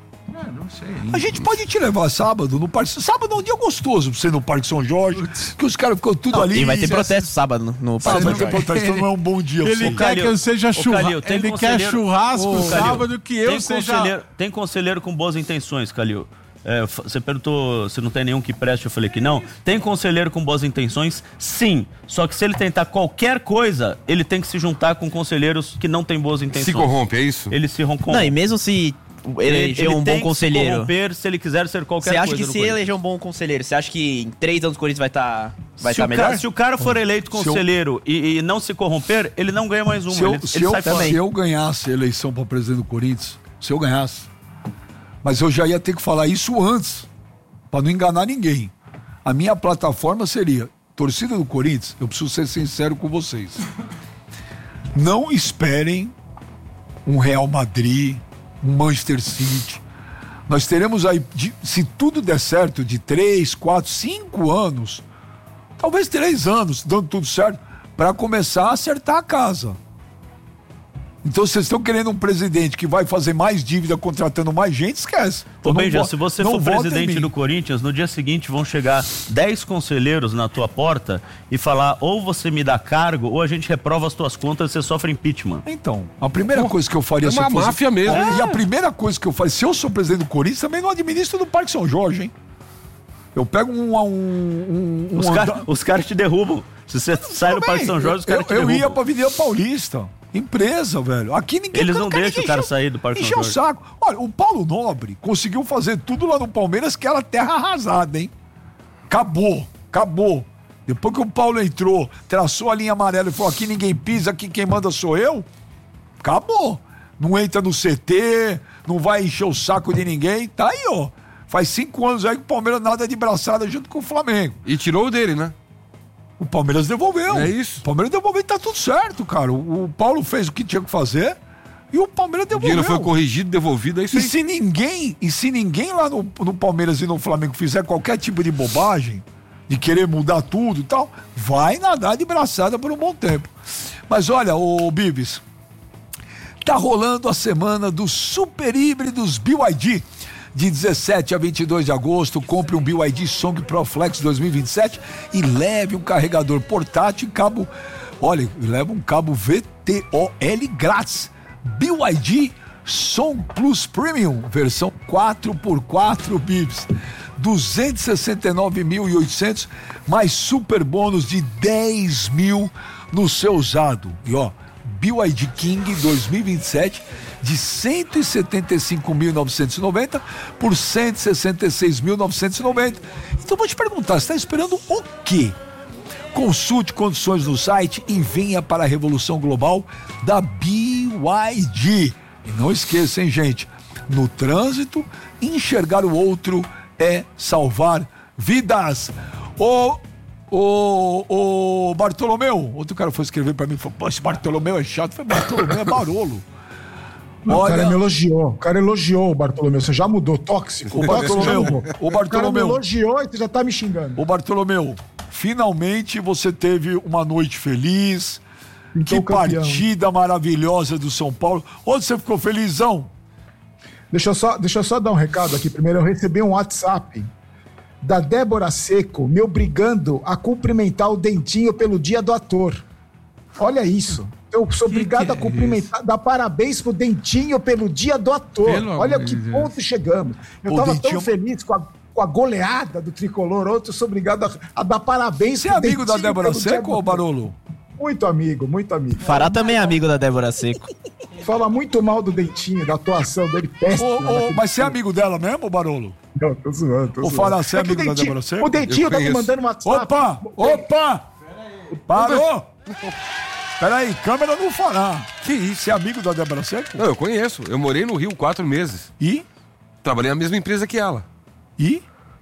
Não sei. A gente pode te levar sábado no Parque. Sábado é um dia gostoso pra você ir no Parque São Jorge, que os caras ficam tudo ali. E vai ter protesto sábado no Parque Vai São ter Jorge. protesto, então não é um bom dia. pra Ele você. quer Calil, que eu seja churrasco. Calil, tem Ele quer conselheiro- churrasco Calil, sábado que eu seja. Tem conselheiro com boas intenções, Calil. Você perguntou se não tem nenhum que preste, eu falei que não. Tem conselheiro com boas intenções? Sim. Só que se ele tentar qualquer coisa, ele tem que se juntar com conselheiros que não têm boas intenções. Se corrompe, é isso? Ele se corrompe. Não, e mesmo se eleger um bom conselheiro, se corromper se ele quiser ser qualquer você coisa. acha que no se Corinthians. eleger um bom conselheiro, você acha que em 3 anos o Corinthians vai estar Se o melhor? se o cara for eleito conselheiro e não se corromper, ele não ganha mais uma. Ele sai fora. Se eu ganhasse a eleição para presidente do Corinthians, se eu ganhasse, mas eu já ia ter que falar isso antes, para não enganar ninguém. A minha plataforma seria: torcida do Corinthians, eu preciso ser sincero com vocês. Não esperem um Real Madrid, um Manchester City. Nós teremos aí, se tudo der certo, de 3, 4, 5 anos, talvez 3 anos, dando tudo certo, para começar a acertar a casa. Então, vocês estão querendo um presidente que vai fazer mais dívida contratando mais gente, esquece. Ô, Então, Benja, se você não for vota em presidente mim. do Corinthians, no dia seguinte vão chegar 10 conselheiros na tua porta e falar: ou você me dá cargo, ou a gente reprova as tuas contas e você sofre impeachment. Então, a primeira coisa que eu faria é se eu uma fosse... máfia mesmo. E a primeira coisa que eu faria, se eu sou presidente do Corinthians, também não administro do Parque São Jorge, hein? Eu pego Os caras te derrubam. Se você sai do Parque São Jorge, os caras te eu derrubam. ia pra Avenida Paulista. Empresa, velho. Aqui ninguém... Eles não deixam o cara sair do Parque Encheu o Antártico. saco. Olha, o Paulo Nobre conseguiu fazer tudo lá no Palmeiras, que era terra arrasada, hein? Acabou. Depois que o Paulo entrou, traçou a linha amarela e falou, aqui ninguém pisa, aqui quem manda sou eu, acabou. Não entra no CT, não vai encher o saco de ninguém, tá aí, ó. Faz 5 anos aí que o Palmeiras nada de braçada junto com o Flamengo. E tirou o dele, né? O Palmeiras devolveu. É isso. O Palmeiras devolveu e tá tudo certo, cara. O Paulo fez o que tinha que fazer e o Palmeiras O devolveu. dinheiro foi corrigido, devolvido, é isso E aí. se ninguém lá no Palmeiras e no Flamengo fizer qualquer tipo de bobagem, de querer mudar tudo e tal, vai nadar de braçada por um bom tempo. Mas olha, ô Bibis, tá rolando a semana dos super híbridos BYD. De 17 a 22 de agosto, compre um BYD Song Pro Flex 2027 e leve um carregador portátil e cabo, olha, leva um cabo VTOL grátis. BYD Song Plus Premium, versão 4x4 bits, 269.800, mais super bônus de 10 mil no seu usado. E ó, BYD King 2027 de 175.990 por 166.990. Então vou te perguntar, você está esperando o quê? Consulte condições no site e venha para a revolução global da BYD. E não esqueça, hein, gente? No trânsito, enxergar o outro é salvar vidas. Ô Bartolomeu, outro cara foi escrever pra mim e falou, pô, esse Bartolomeu é chato. Foi Bartolomeu, é Barolo. Não, olha, o cara elogiou o Bartolomeu. Você já mudou, tóxico. O Bartolomeu. O cara me elogiou e você já tá me xingando. Ô Bartolomeu, finalmente você teve uma noite feliz. Então, que partida maravilhosa do São Paulo. Onde você ficou felizão? Deixa eu só dar um recado aqui. Primeiro, eu recebi um WhatsApp da Débora Seco me obrigando a cumprimentar o Dentinho pelo dia do ator. Olha isso. Eu sou obrigado a cumprimentar, dar parabéns pro Dentinho pelo dia do ator. Olha que ponto chegamos. Eu tava tão feliz com a goleada do Tricolor. Ontem eu sou obrigado a dar parabéns pro Dentinho. Você é amigo da Débora Seco ou Barolo? Muito amigo, muito amigo. Fará também é amigo da Débora Seco. Fala muito mal do Dentinho, da atuação dele, péssima. Mas você é amigo dela mesmo, Barolo? Não, tô zoando. O Fará, você é amigo da Débora Seco? O Dentinho tá me mandando uma WhatsApp. Opa! Parou! Peraí, câmera não Fará. Que isso? Você é amigo da Débora Seco? Não, eu conheço. Eu morei no Rio 4 meses. E? Trabalhei na mesma empresa que ela. E?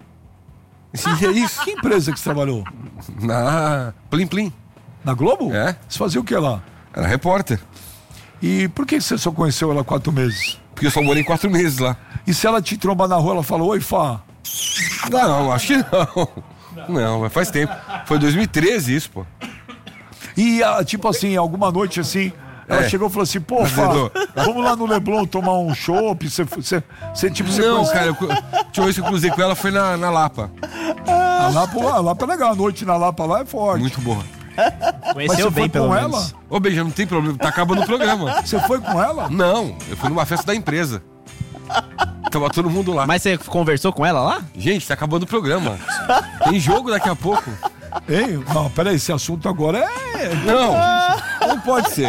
E é isso. Que empresa que você trabalhou? Na Plim Plim. Na Globo? É. Você fazia o que lá? Era repórter. E por que você só conheceu ela 4 meses? Porque eu só morei 4 meses lá. E se ela te trombar na rua, ela falou, oi, Fá? Não, acho que não. Não, mas faz tempo. Foi 2013 isso, pô. E, tipo assim, alguma noite assim, ela chegou e falou assim, pô, Fá, vamos lá no Leblon tomar um chopp, você tipo... Não, cara, tinha vez que eu cruzei com ela, foi na Lapa. A Lapa é legal, a noite na Lapa lá é forte. Muito boa. Conheceu bem, pelo menos. Ô, Beija, não tem problema, tá acabando o programa. Você foi com ela? Não, eu fui numa festa da empresa. Tava todo mundo lá. Mas você conversou com ela lá? Gente, tá acabando o programa. Tem jogo daqui a pouco. Ei, não, peraí, esse assunto agora é... Não pode ser.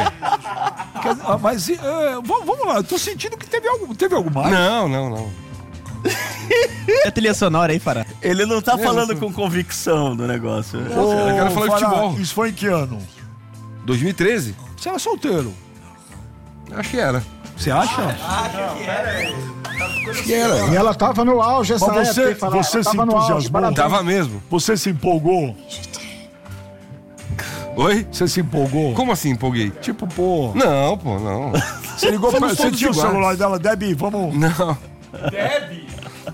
Mas, vamos lá, eu tô sentindo que teve algo mais. Não. É a trilha sonora aí, Fará. Ele não tá falando com convicção do negócio. Eu quero falar de futebol. Isso foi em que ano? 2013? Você era solteiro. Acho que era. Você acha? Acho que era. E ela tava no auge essa época. Você se entusiasmou? Tava mesmo. Você se empolgou? Oi? Você se empolgou? Como assim empolguei? Tipo, pô... Não, pô, não. Você ligou pra... Você tinha o celular dela, Debbie, vamos... Não. Debbie?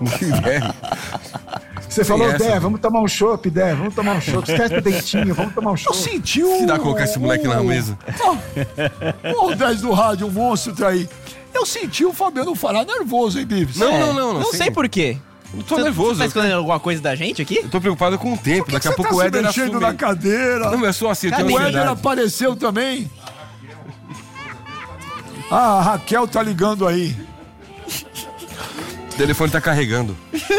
Você falou, Dé, vamos tomar um chopp, Dé, vamos tomar um chopp. Esquece o Dentinho, vamos tomar um chopp. Eu senti o... Se dá colocar esse moleque na mesa. O 10 do rádio, um monstro tá aí. Eu senti o Fabiano Fará nervoso, hein, Bives? Não sei por quê. Eu tô nervoso. Você tá escondendo alguma coisa da gente aqui? Eu tô preocupado com o tempo. Daqui a pouco o Éder tá se mexendo na cadeira. Não, é só assim. O Éder apareceu também. Ah, a Raquel tá ligando aí. O telefone tá carregando.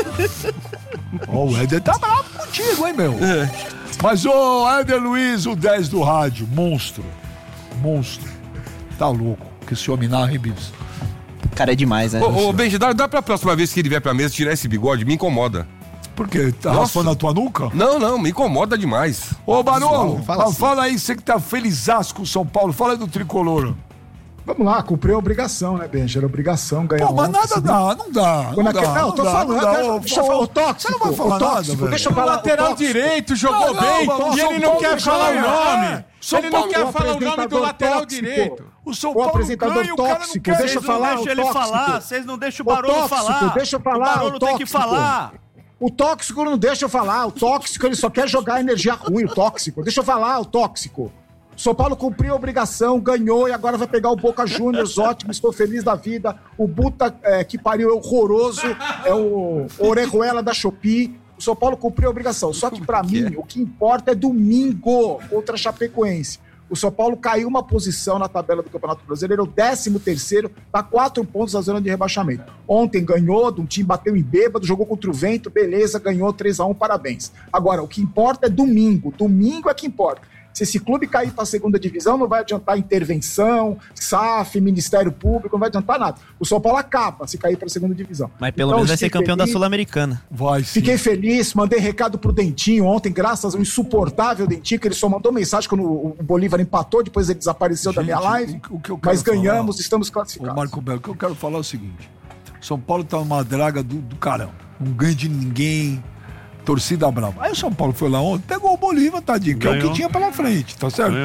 O Éder tá bravo contigo, hein, meu? Mas o Éder Luiz, o 10 do rádio, monstro. Tá louco. Que esse homem narra, hein, Bibs? Cara, é demais, né? Ô, Benji, dá pra próxima vez que ele vier pra mesa tirar esse bigode? Me incomoda. Por quê? Tá raspando a tua nuca? Não, me incomoda demais. Ô, Barolo, fala assim. fala aí, você que tá felizaço com o São Paulo, fala aí do tricolor. Vamos lá, cumpriu a obrigação, né, Benja? Era obrigação ganhar. Pô, mas ontem, nada se dá, não dá. Não, tô falando. Deixa eu falar o tóxico. Você não vai falar nada, velho. Deixa eu O falar lateral o tóxico. direito jogou bem mas e São ele não Paulo quer falar o ganha. nome. São Ele Paulo não quer falar o nome do apresentador lateral tóxico. direito. O São O Paulo apresentador ganha, o cara não tóxico, quer. deixa eu falar. Deixa ele tóxico. falar, vocês não deixam o O Barolo tóxico, falar. deixa eu falar, O Barolo o tem que tóxico. falar. O tóxico não deixa eu falar. O tóxico, ele só quer jogar energia ruim, o tóxico. Deixa eu falar, o tóxico. O São Paulo cumpriu a obrigação, ganhou e agora vai pegar o Boca Juniors, ótimo, estou feliz da vida. O Buta que pariu é horroroso, é o Orejuela da Shopee. O São Paulo cumpriu a obrigação. Só que pra mim, o que importa é domingo contra a Chapecoense. O São Paulo caiu uma posição na tabela do Campeonato Brasileiro, é o 13º, tá 4 pontos da zona de rebaixamento. Ontem ganhou, um time bateu em bêbado, jogou contra o vento, beleza, ganhou 3-1, parabéns. Agora, o que importa é domingo é que importa. Se esse clube cair para a segunda divisão, não vai adiantar intervenção, SAF, Ministério Público, não vai adiantar nada. O São Paulo acaba se cair para a segunda divisão. Mas pelo menos vai ser campeão da Sul-Americana. Vai sim. Fiquei feliz, mandei recado pro Dentinho ontem, graças ao insuportável Dentinho, que ele só mandou mensagem quando o Bolívar empatou, depois ele desapareceu da minha live. o que eu quero Mas ganhamos, falar, estamos Ô, classificados. Marco Belo, o que eu quero falar é o seguinte: São Paulo tá numa draga do caramba. Não ganha de ninguém. Torcida brava. Aí o São Paulo foi lá ontem, pegou o Bolívar, tadinho, que é o que tinha pela frente, tá certo?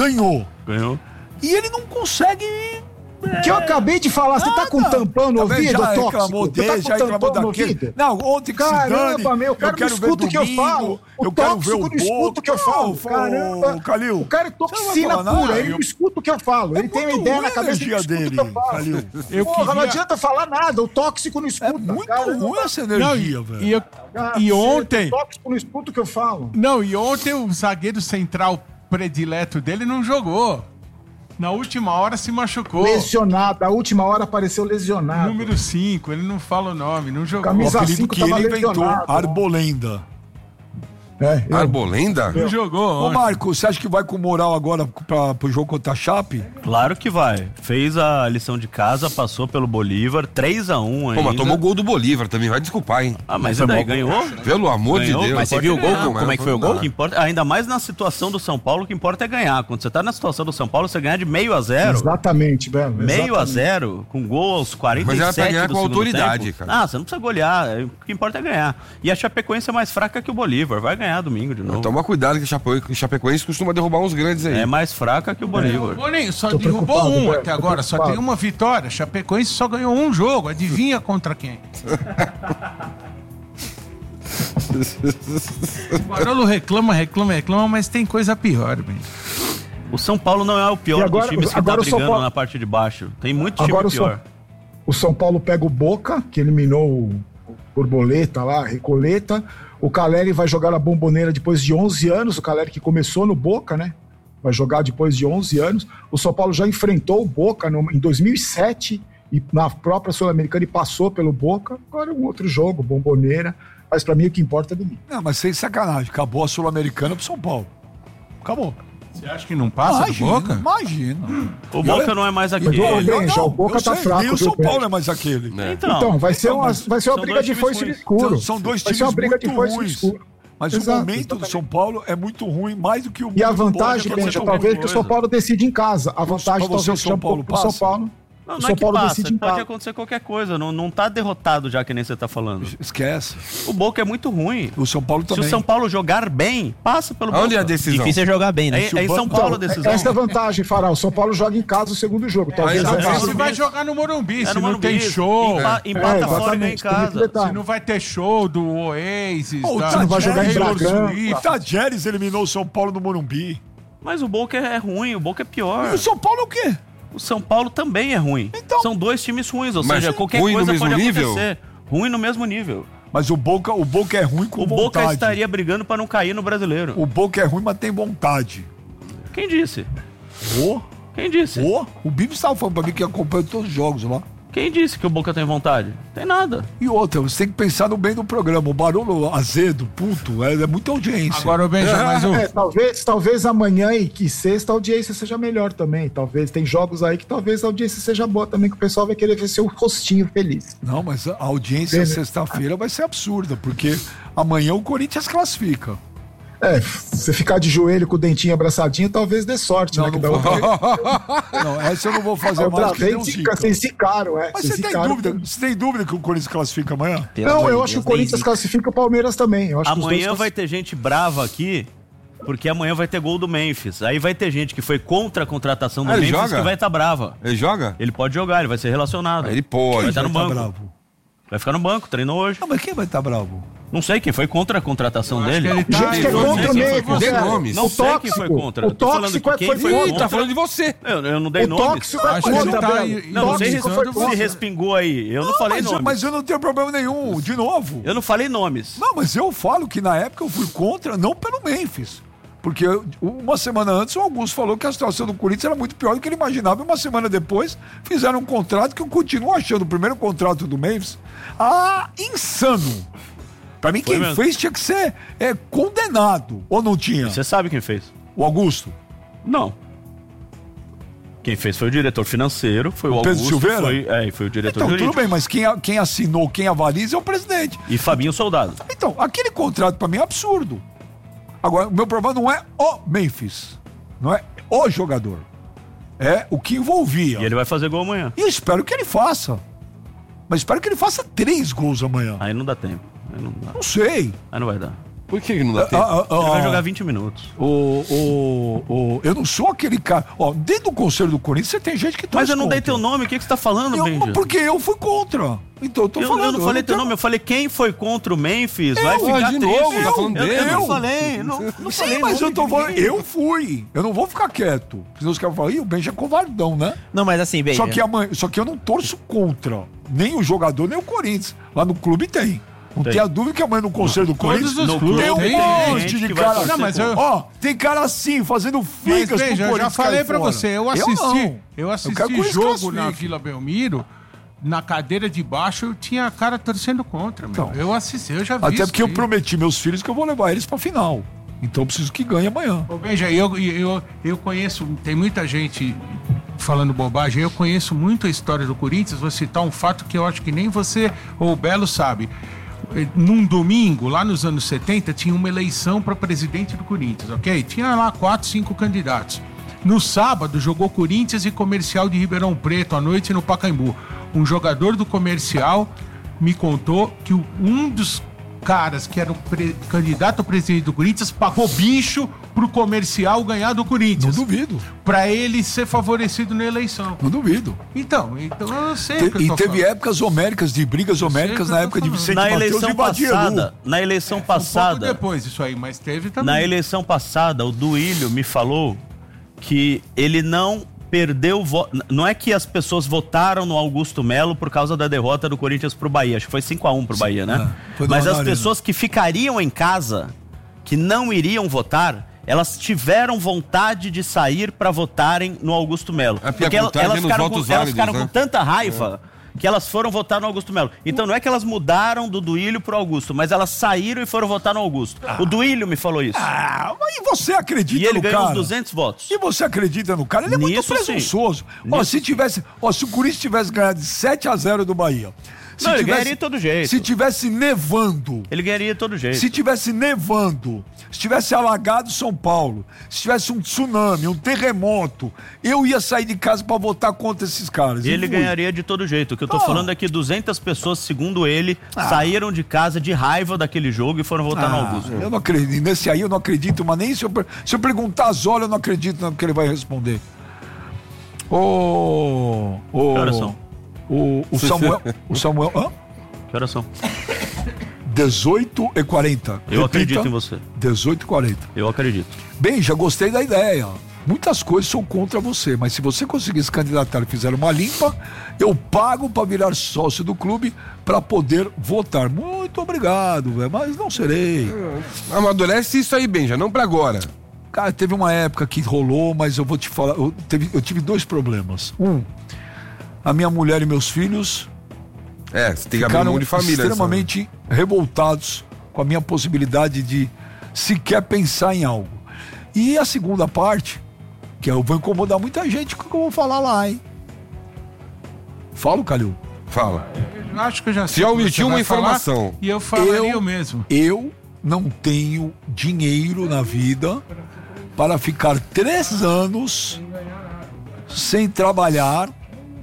Ganhou. E ele não consegue. Que eu acabei de falar, você tá com um tampão no Também ouvido, já tóxico? reclamou Você dele, tá já com reclamou tampão no daquele. ouvido? Não, ontem que se dane. Caramba, meu, o cara não escuta o que eu falo. Eu quero ver o tóxico não escuta o que eu falo. Caramba, Calil. o cara é toxina pura, ele não escuta o que eu falo. Ele tem uma ideia na cabeça energia dele. dele, Calil. Porra, não adianta falar nada, o tóxico não escuta. É muito cara, ruim essa energia, velho. E ontem... O tóxico não escuta o que eu falo. Não, e ontem o zagueiro central predileto dele não jogou. Na última hora se machucou. Lesionado, a última hora apareceu lesionado. Número 5, ele não fala o nome, não jogou. Camisa O apelido 5 que ele tava inventou, lesionado. Arbolenda. Arbolenda? Não jogou. Ô, ontem. Marco, você acha que vai com moral agora pro jogo contra a Chape? Claro que vai. Fez a lição de casa, passou pelo Bolívar, 3-1 ainda. Pô, mas tomou o gol do Bolívar também, vai desculpar, hein? Ah, mas e daí, ganhou? Pelo amor Ganhou, de Deus. Mas você viu o gol? Como é que foi o gol? O que importa, ainda mais na situação do São Paulo, o que importa é ganhar. Quando você tá na situação do São Paulo, você ganha de 0-0. Exatamente, Belo. Meio a 0, com gol aos 47 Mas era pra ganhar do com segundo autoridade, tempo. cara. Ah, você não precisa golear, o que importa é ganhar. E a Chapecoense é mais fraca que o Bolívar, vai ganhar domingo de novo. Toma cuidado que o Chapecoense costuma derrubar uns grandes aí. É mais fraca que o Bolívar. Boninho, só Tô derrubou preocupado, um velho, até tô agora, só preocupado. tem uma vitória. Chapecoense só ganhou um jogo, adivinha contra quem? O Barolo reclama, mas tem coisa pior, bem. O São Paulo não é o pior E agora- dos times que tá agora o São brigando Paulo- na parte de baixo. Tem muito time Agora pior. o São Paulo pega o Boca, que eliminou o Borboleta lá, Recoleta. O Caleri vai jogar na Bomboneira depois de 11 anos. O Caleri que começou no Boca, né? Vai jogar depois de 11 anos. O São Paulo já enfrentou o Boca em 2007 e na própria Sul-Americana e passou pelo Boca. Agora é um outro jogo, Bomboneira. Mas pra mim o que importa é domingo. Não, mas sem sacanagem. Acabou a Sul-Americana pro São Paulo. Acabou. Você acha que não passa do Boca? Imagina. O Boca não é mais Mas, aquele. ô, Benja, o Boca eu tá sei, fraco, nem o viu, São Paulo Benja? é mais aquele. Então, vai ser uma são briga dois de times foice no ruins. escuro. São dois Vai times ser uma briga muito de foice no ruins. escuro. Mas Exato, o momento do exatamente. São Paulo é muito ruim, mais do que o E a momento do Boca, vantagem, que é Benja, muito talvez ruim. que o São Paulo decide em casa. A vantagem pra você, talvez o São Paulo pro São passa? Paulo. Não, O não São é que Paulo passa, decide em pode casa. acontecer qualquer coisa. Não tá derrotado já que nem você tá falando. Esquece. O Boca é muito ruim. O São Paulo Se também. o São Paulo jogar bem, passa pelo Onde Boca. é a decisão? Difícil é jogar bem, né? É em São Paulo a decisão. Essa é a vantagem, Farol. O São Paulo joga em casa o segundo jogo. Talvez Aí, a já casa- Você vai jogar no Morumbi, É se no não Morumbi. tem show. Empata fora e ganha em exatamente, tem muito casa. detalhe. Se não vai ter show do Oasis, Ô, o da Você não vai jogar em Taylor Bragança. Swift. O Tajeres eliminou o São Paulo no Morumbi. Mas o Boca é ruim, o Boca é pior. E o São Paulo é o quê? O São Paulo também é ruim. Então- São dois times ruins, ou Mas seja, qualquer ruim no coisa mesmo pode nível? acontecer. Ruim no mesmo nível. Mas o Boca é ruim com O Boca vontade. estaria brigando para não cair no Brasileiro. O Boca é ruim, mas tem vontade. Quem disse? Ô, Quem disse? o Bibi estava falando pra mim que acompanha todos os jogos lá. Quem disse que o Boca tem vontade? Tem nada. E outra, você tem que pensar no bem do programa. O barulho azedo, puto, é muita audiência. Agora, Benja, mais um. Talvez amanhã e que sexta a audiência seja melhor também. Talvez, tem jogos aí que talvez a audiência seja boa também, que o pessoal vai querer ver seu rostinho feliz. Não, mas a audiência sexta-feira vai ser absurda, porque amanhã o Corinthians classifica. Você ficar de joelho com o dentinho abraçadinho, talvez dê sorte, não, né? Não, não, essa eu não vou fazer mais que nem Zica. Vocês ficaram, Mas você tem dúvida que o Corinthians classifica amanhã? Não, eu acho que o Corinthians classifica o Palmeiras também. Eu acho amanhã vai ter gente brava aqui, porque amanhã vai ter gol do Memphis. Aí vai ter gente que foi contra a contratação do Memphis que vai estar brava. Ele joga? Ele pode jogar, ele vai ser relacionado. Ele pode. Vai estar no banco. Bravo? Vai ficar no banco, treinou hoje. Não, mas quem vai estar bravo? Não sei quem foi contra a contratação dele. Gente que é contra mesmo. Dê nomes. Não sei quem foi contra. O tóxico foi contra. Tá falando de você. Eu não dei nomes. O tóxico é contra. Não sei se respingou aí. Eu não falei nomes. Mas eu não tenho problema nenhum, de novo. Eu não falei nomes. Não, mas eu falo que na época eu fui contra, não pelo Memphis. Porque uma semana antes o Augusto falou que a situação do Corinthians era muito pior do que ele imaginava. E uma semana depois fizeram um contrato que eu continuo achando o primeiro contrato do Memphis insano. Pra mim, quem fez tinha que ser condenado. Ou não tinha? Você sabe quem fez? O Augusto? Não. Quem fez foi o diretor financeiro, foi o Pedro Augusto. Silveira? Foi o diretor então, jurídico. Tudo bem, mas quem assinou, quem avaliza é o presidente. E Fabinho Soldado. Então, aquele contrato pra mim é absurdo. Agora, o meu problema não é o Memphis. Não é o jogador. É o que envolvia. E ele vai fazer gol amanhã. E eu espero que ele faça. Mas espero que ele faça 3 gols amanhã. Aí não dá tempo. Aí não dá. Não sei. Aí não vai dar. Por que não dá tempo? Ele vai jogar 20 minutos. Eu não sou aquele cara. Dentro do conselho do Corinthians você tem gente que torce Mas eu não dei contra. teu nome, o que você tá falando, Benja? Porque eu fui contra. Então eu tô falando. Eu não falei teu nome, eu falei quem foi contra o Memphis. Vai ficar de triste. novo, tá falando dele. Eu não falei. Não Sim, falei mas nome eu tô de falando. ninguém. Eu fui. Eu não vou ficar quieto. Senão os caras falam, o Benja é covardão, né? Não, mas assim, Benja. Só que eu não torço contra nem o jogador, nem o Corinthians. Lá no clube tem. Não tem a dúvida que amanhã no conselho do Corinthians Todos os clubes tem tem monte gente de que vai cara. torcer Não, mas eu- Tem cara assim, fazendo Mas figas veja, eu já falei pra você, eu não. assisti Eu quero que eles jogo na classifiquem. Vila Belmiro, na cadeira de baixo, eu tinha a cara torcendo contra, meu. Então. Eu assisti, eu já vi Até isso porque eu aí. prometi meus filhos que eu vou levar eles pra final. Então eu preciso que ganhe amanhã. Ô, Benja, eu conheço, tem muita gente falando bobagem, eu conheço muito a história do Corinthians, vou citar um fato que eu acho que nem você ou o Belo sabe. Num domingo, lá nos anos 70, tinha uma eleição para presidente do Corinthians, ok? Tinha lá 4, 5 candidatos. No sábado, jogou Corinthians e Comercial de Ribeirão Preto, à noite no Pacaembu. Um jogador do Comercial me contou que um dos caras que era o candidato a presidente do Corinthians pagou bicho pro Comercial ganhar do Não Corinthians. duvido. Pra ele ser favorecido na eleição. Não duvido. Então eu sei o que eu E tô teve falando. épocas homéricas, de brigas homéricas que na eu tô época de falando. Vicente Na Mateus eleição e Badielu. passada, Um pouco depois isso aí, mas teve também. na eleição passada, o Duílio me falou que ele não perdeu voto. Não é que as pessoas votaram no Augusto Melo por causa da derrota do Corinthians pro Bahia. Acho que foi 5-1 pro Bahia, né? foi no Mas as Arena. pessoas que ficariam em casa, que não iriam votar, elas tiveram vontade de sair pra votarem no Augusto Melo. Porque a contagem nos votos elas válidos, ficaram né? com tanta raiva que elas foram votar no Augusto Melo. Então não é que elas mudaram do Duílio pro Augusto, mas elas saíram e foram votar no Augusto. O Duílio me falou isso. Mas e você acredita E ele no ganhou uns cara? 200 votos. E você acredita no cara? Ele é muito Nisso, sim. presunçoso. Se o Corinthians tivesse ganhado de 7-0 do Bahia. Não, ele ganharia de todo jeito. Se tivesse nevando. Ele ganharia de todo jeito. Se tivesse nevando, se tivesse alagado São Paulo, se tivesse um tsunami, um terremoto, eu ia sair de casa pra votar contra esses caras. Ele E fui. ganharia de todo jeito. O que eu tô falando é que 200 pessoas, segundo ele, saíram de casa de raiva daquele jogo e foram votar no Augusto. Eu não acredito. Nesse aí eu não acredito, mas nem se eu perguntar as horas, eu não acredito no que ele vai responder. Que horas são? O Samuel. Hã? Que horas são? 18h40. Eu acredito em você. 18h40. Eu acredito. Bem, já gostei da ideia. Muitas coisas são contra você, mas se você conseguir se candidatar e fizer uma limpa, eu pago para virar sócio do clube para poder votar. Muito obrigado, velho, mas não serei. Amadurece isso aí, Benja, não pra agora. Cara, teve uma época que rolou, mas eu vou te falar, eu tive 2 problemas. a minha mulher e meus filhos Você tem que abrir ficaram mão de família. extremamente revoltados com a minha possibilidade de sequer pensar em algo. E a segunda parte, que eu vou incomodar muita gente, que eu vou falar lá, hein? Fala, Calil. Fala. Eu acho que eu já sei. Se o que omitiu você uma vai falar, informação. E eu falaria o mesmo. Eu não tenho dinheiro na vida para ficar 3 anos sem trabalhar,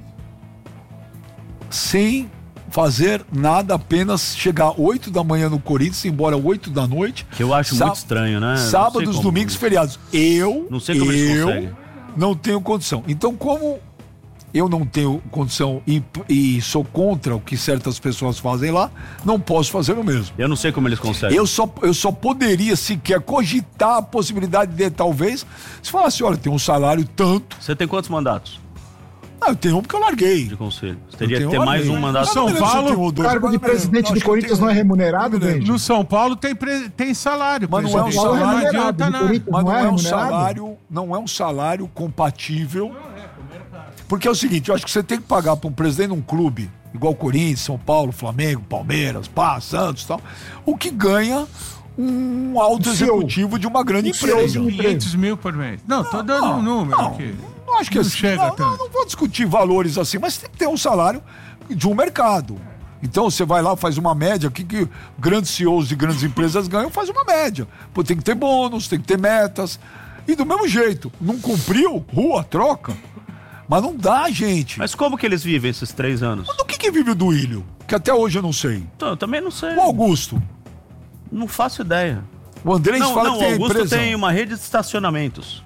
sem fazer nada, apenas chegar 8 da manhã no Corinthians, ir embora 8 da noite. Que eu acho muito estranho, né? Sábados, domingos, feriados. Não sei como eles conseguem. Não tenho condição. Então, como eu não tenho condição e sou contra o que certas pessoas fazem lá, não posso fazer o mesmo. Eu não sei como eles conseguem. Eu só poderia sequer cogitar a possibilidade de, talvez, se falasse, olha, tem um salário tanto. Você tem quantos mandatos Eu tenho um porque eu larguei. de conselho? Você teria que ter mais um mandato. São Paulo, O cargo de presidente do Corinthians não é remunerado, Benji? No São Paulo tem salário. Mas não é um presidente. salário Não remunerado, adianta do nada. Corinthians Mas não é remunerado? não é um salário compatível. Porque é o seguinte, eu acho que você tem que pagar para um presidente de um clube, igual Corinthians, São Paulo, Flamengo, Palmeiras, Santos e tal, o que ganha um alto executivo de uma grande empresa. 500 mil por mês. Não, tô dando um número aqui. Não acho que Não assim, chega tanto. não vou discutir valores assim, mas tem que ter um salário de um mercado. Então você vai lá, faz uma média, o que grandes CEOs de grandes empresas ganham, faz uma média. Pô, tem que ter bônus, tem que ter metas. E do mesmo jeito, não cumpriu, troca. Mas não dá, gente. Mas como que eles vivem esses 3 anos? Do que vive o Duílio? Que até hoje eu não sei. Então, eu também não sei. O Augusto. Não faço ideia. O Andrés fala que o tem a Augusto empresa. tem uma rede de estacionamentos.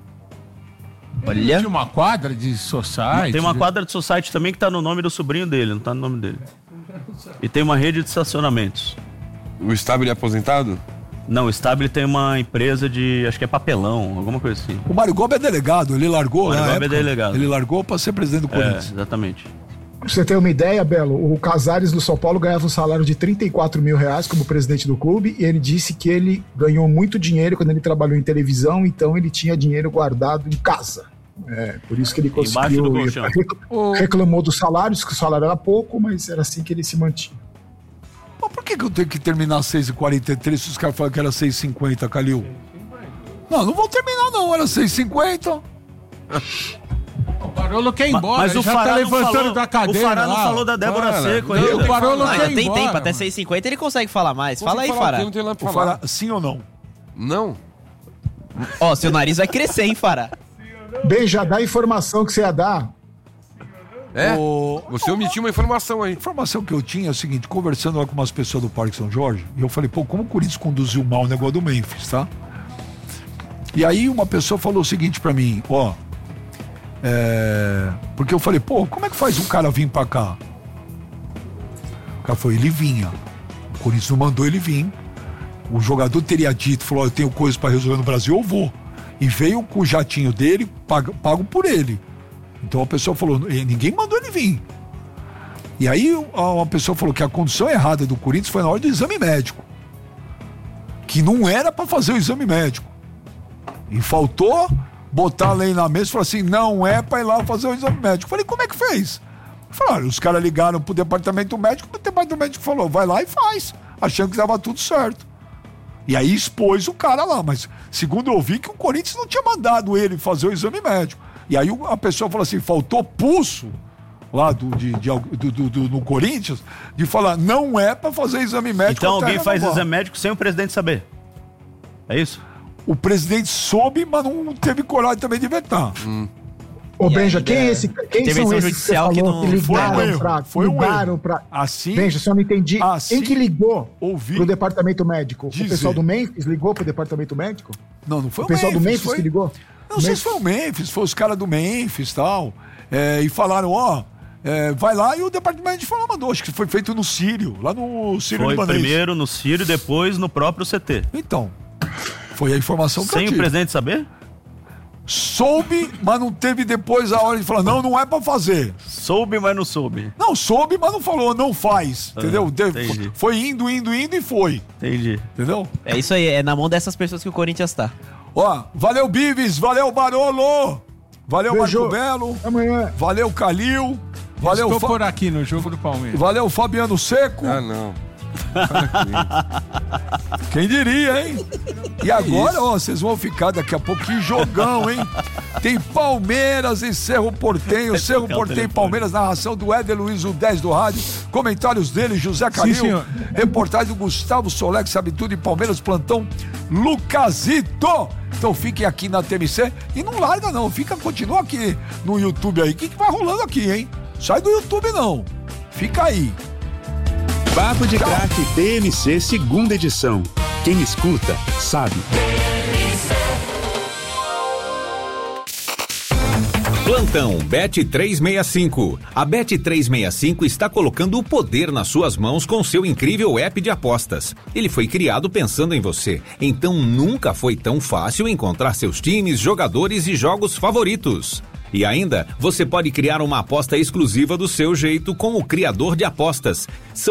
Tinha uma quadra de society. Tem uma quadra de society também que tá no nome do sobrinho dele, não tá no nome dele. E tem uma rede de estacionamentos. O Stabile é aposentado? Não, o Stabile tem uma empresa de, acho que é papelão, alguma coisa assim. O Mário Gomes é delegado, ele largou. O Mário na Gomes é época, delegado. Ele largou para ser presidente do Corinthians. Exatamente. Pra você ter uma ideia, Belo, o Casares do São Paulo ganhava um salário de 34 mil reais como presidente do clube e ele disse que ele ganhou muito dinheiro quando ele trabalhou em televisão, então ele tinha dinheiro guardado em casa. Por isso que ele Embaixo do conseguiu. colchão. Reclamou dos salários, que o salário era pouco, mas era assim que ele se mantinha. Mas por que eu tenho que terminar 6h43 se os caras falam que era 6h50, Calil? Não vou terminar não, era 6h50. O Barolo quer ir embora, Mas ele o já Fará tá não levantando falou, da cadeira. o Fará não lá, falou da Débora Cara, Seco não, ainda. O Barolo Ainda quer ir tem embora. tempo, até 6h50 ele consegue falar mais. Fala aí, Fará. Não tem nada pra O falar. Fará, sim ou não? Não. Ó, seu nariz vai crescer, hein, Fará? Bem, já dá a informação que você ia dar. Você omitiu uma informação aí. A informação que eu tinha é o seguinte, conversando lá com umas pessoas do Parque São Jorge, e eu falei, como o Corinthians conduziu mal o negócio do Memphis, tá? E aí uma pessoa falou o seguinte pra mim, porque eu falei, como é que faz um cara vir pra cá? O cara falou, ele vinha. O Corinthians não mandou ele vir. O jogador teria dito, falou, eu tenho coisas pra resolver no Brasil, eu vou. E veio com o jatinho dele, pago por ele. Então a pessoa falou, ninguém mandou ele vir. E aí uma pessoa falou que a condição errada do Corinthians foi na hora do exame médico. Que não era pra fazer o exame médico. E faltou botar a lei na mesa e falar assim, não é pra ir lá fazer o exame médico. Eu falei, como é que fez? Eu falei, olha, os caras ligaram pro departamento médico, o departamento médico falou, vai lá e faz. Achando que tava tudo certo. E aí expôs o cara lá, mas segundo eu vi que o Corinthians não tinha mandado ele fazer o exame médico. E aí a pessoa falou assim, faltou pulso lá no Corinthians de falar, não é pra fazer exame médico. Então alguém faz renovar. exame médico sem o presidente saber. É isso? O presidente soube, mas não teve coragem também de vetar. Ô, E Benja, ainda quem são intervenção esses judicial que não- Foi um ligaram erro. pra... Assim, Benja, só não entendi. Assim, Quem que ligou ouvi pro departamento médico? dizer. O pessoal do Memphis ligou pro departamento médico? não foi O pessoal do Memphis foi... que ligou? Não sei se foi o Memphis, foi os caras do Memphis e tal. E falaram, vai lá, e o departamento falou, mandou. Acho que foi feito no Sírio, lá no Sírio Foi Libanês. primeiro no Sírio, depois no próprio CT. Então, foi a informação que Sem eu o tive. presidente saber? Soube, mas não teve depois a hora de falar, não é pra fazer. Soube, mas não soube. Não, soube, mas não falou, não faz. Entendeu? entendi. Foi indo e foi. Entendi. Entendeu? É isso aí, é na mão dessas pessoas que o Corinthians tá. Valeu Bives, valeu Barolo, valeu Beijo. Marco Belo, Amanhã. valeu Calil. Valeu, Estou por aqui no jogo do Palmeiras. Valeu, Fabiano Seco. Ah, não. Quem diria, hein? E agora, ó, vocês vão ficar daqui a pouco, que jogão, hein? Tem Palmeiras e Cerro Porteño. Cerro Porteño e Palmeiras, narração do Éder Luiz, o 10 do rádio. Comentários dele, José Calil. Reportagem do Gustavo Solé, que sabe tudo, em Palmeiras, plantão Lucasito. Então fiquem aqui na TMC e não larga não, continua aqui no YouTube aí. O que vai rolando aqui, hein? Sai do YouTube não, fica aí. Papo de Craque TMC, segunda edição. Quem escuta, sabe. Plantão Bet365. A Bet365 está colocando o poder nas suas mãos com seu incrível app de apostas. Ele foi criado pensando em você, então nunca foi tão fácil encontrar seus times, jogadores e jogos favoritos. E ainda, você pode criar uma aposta exclusiva do seu jeito com o criador de apostas.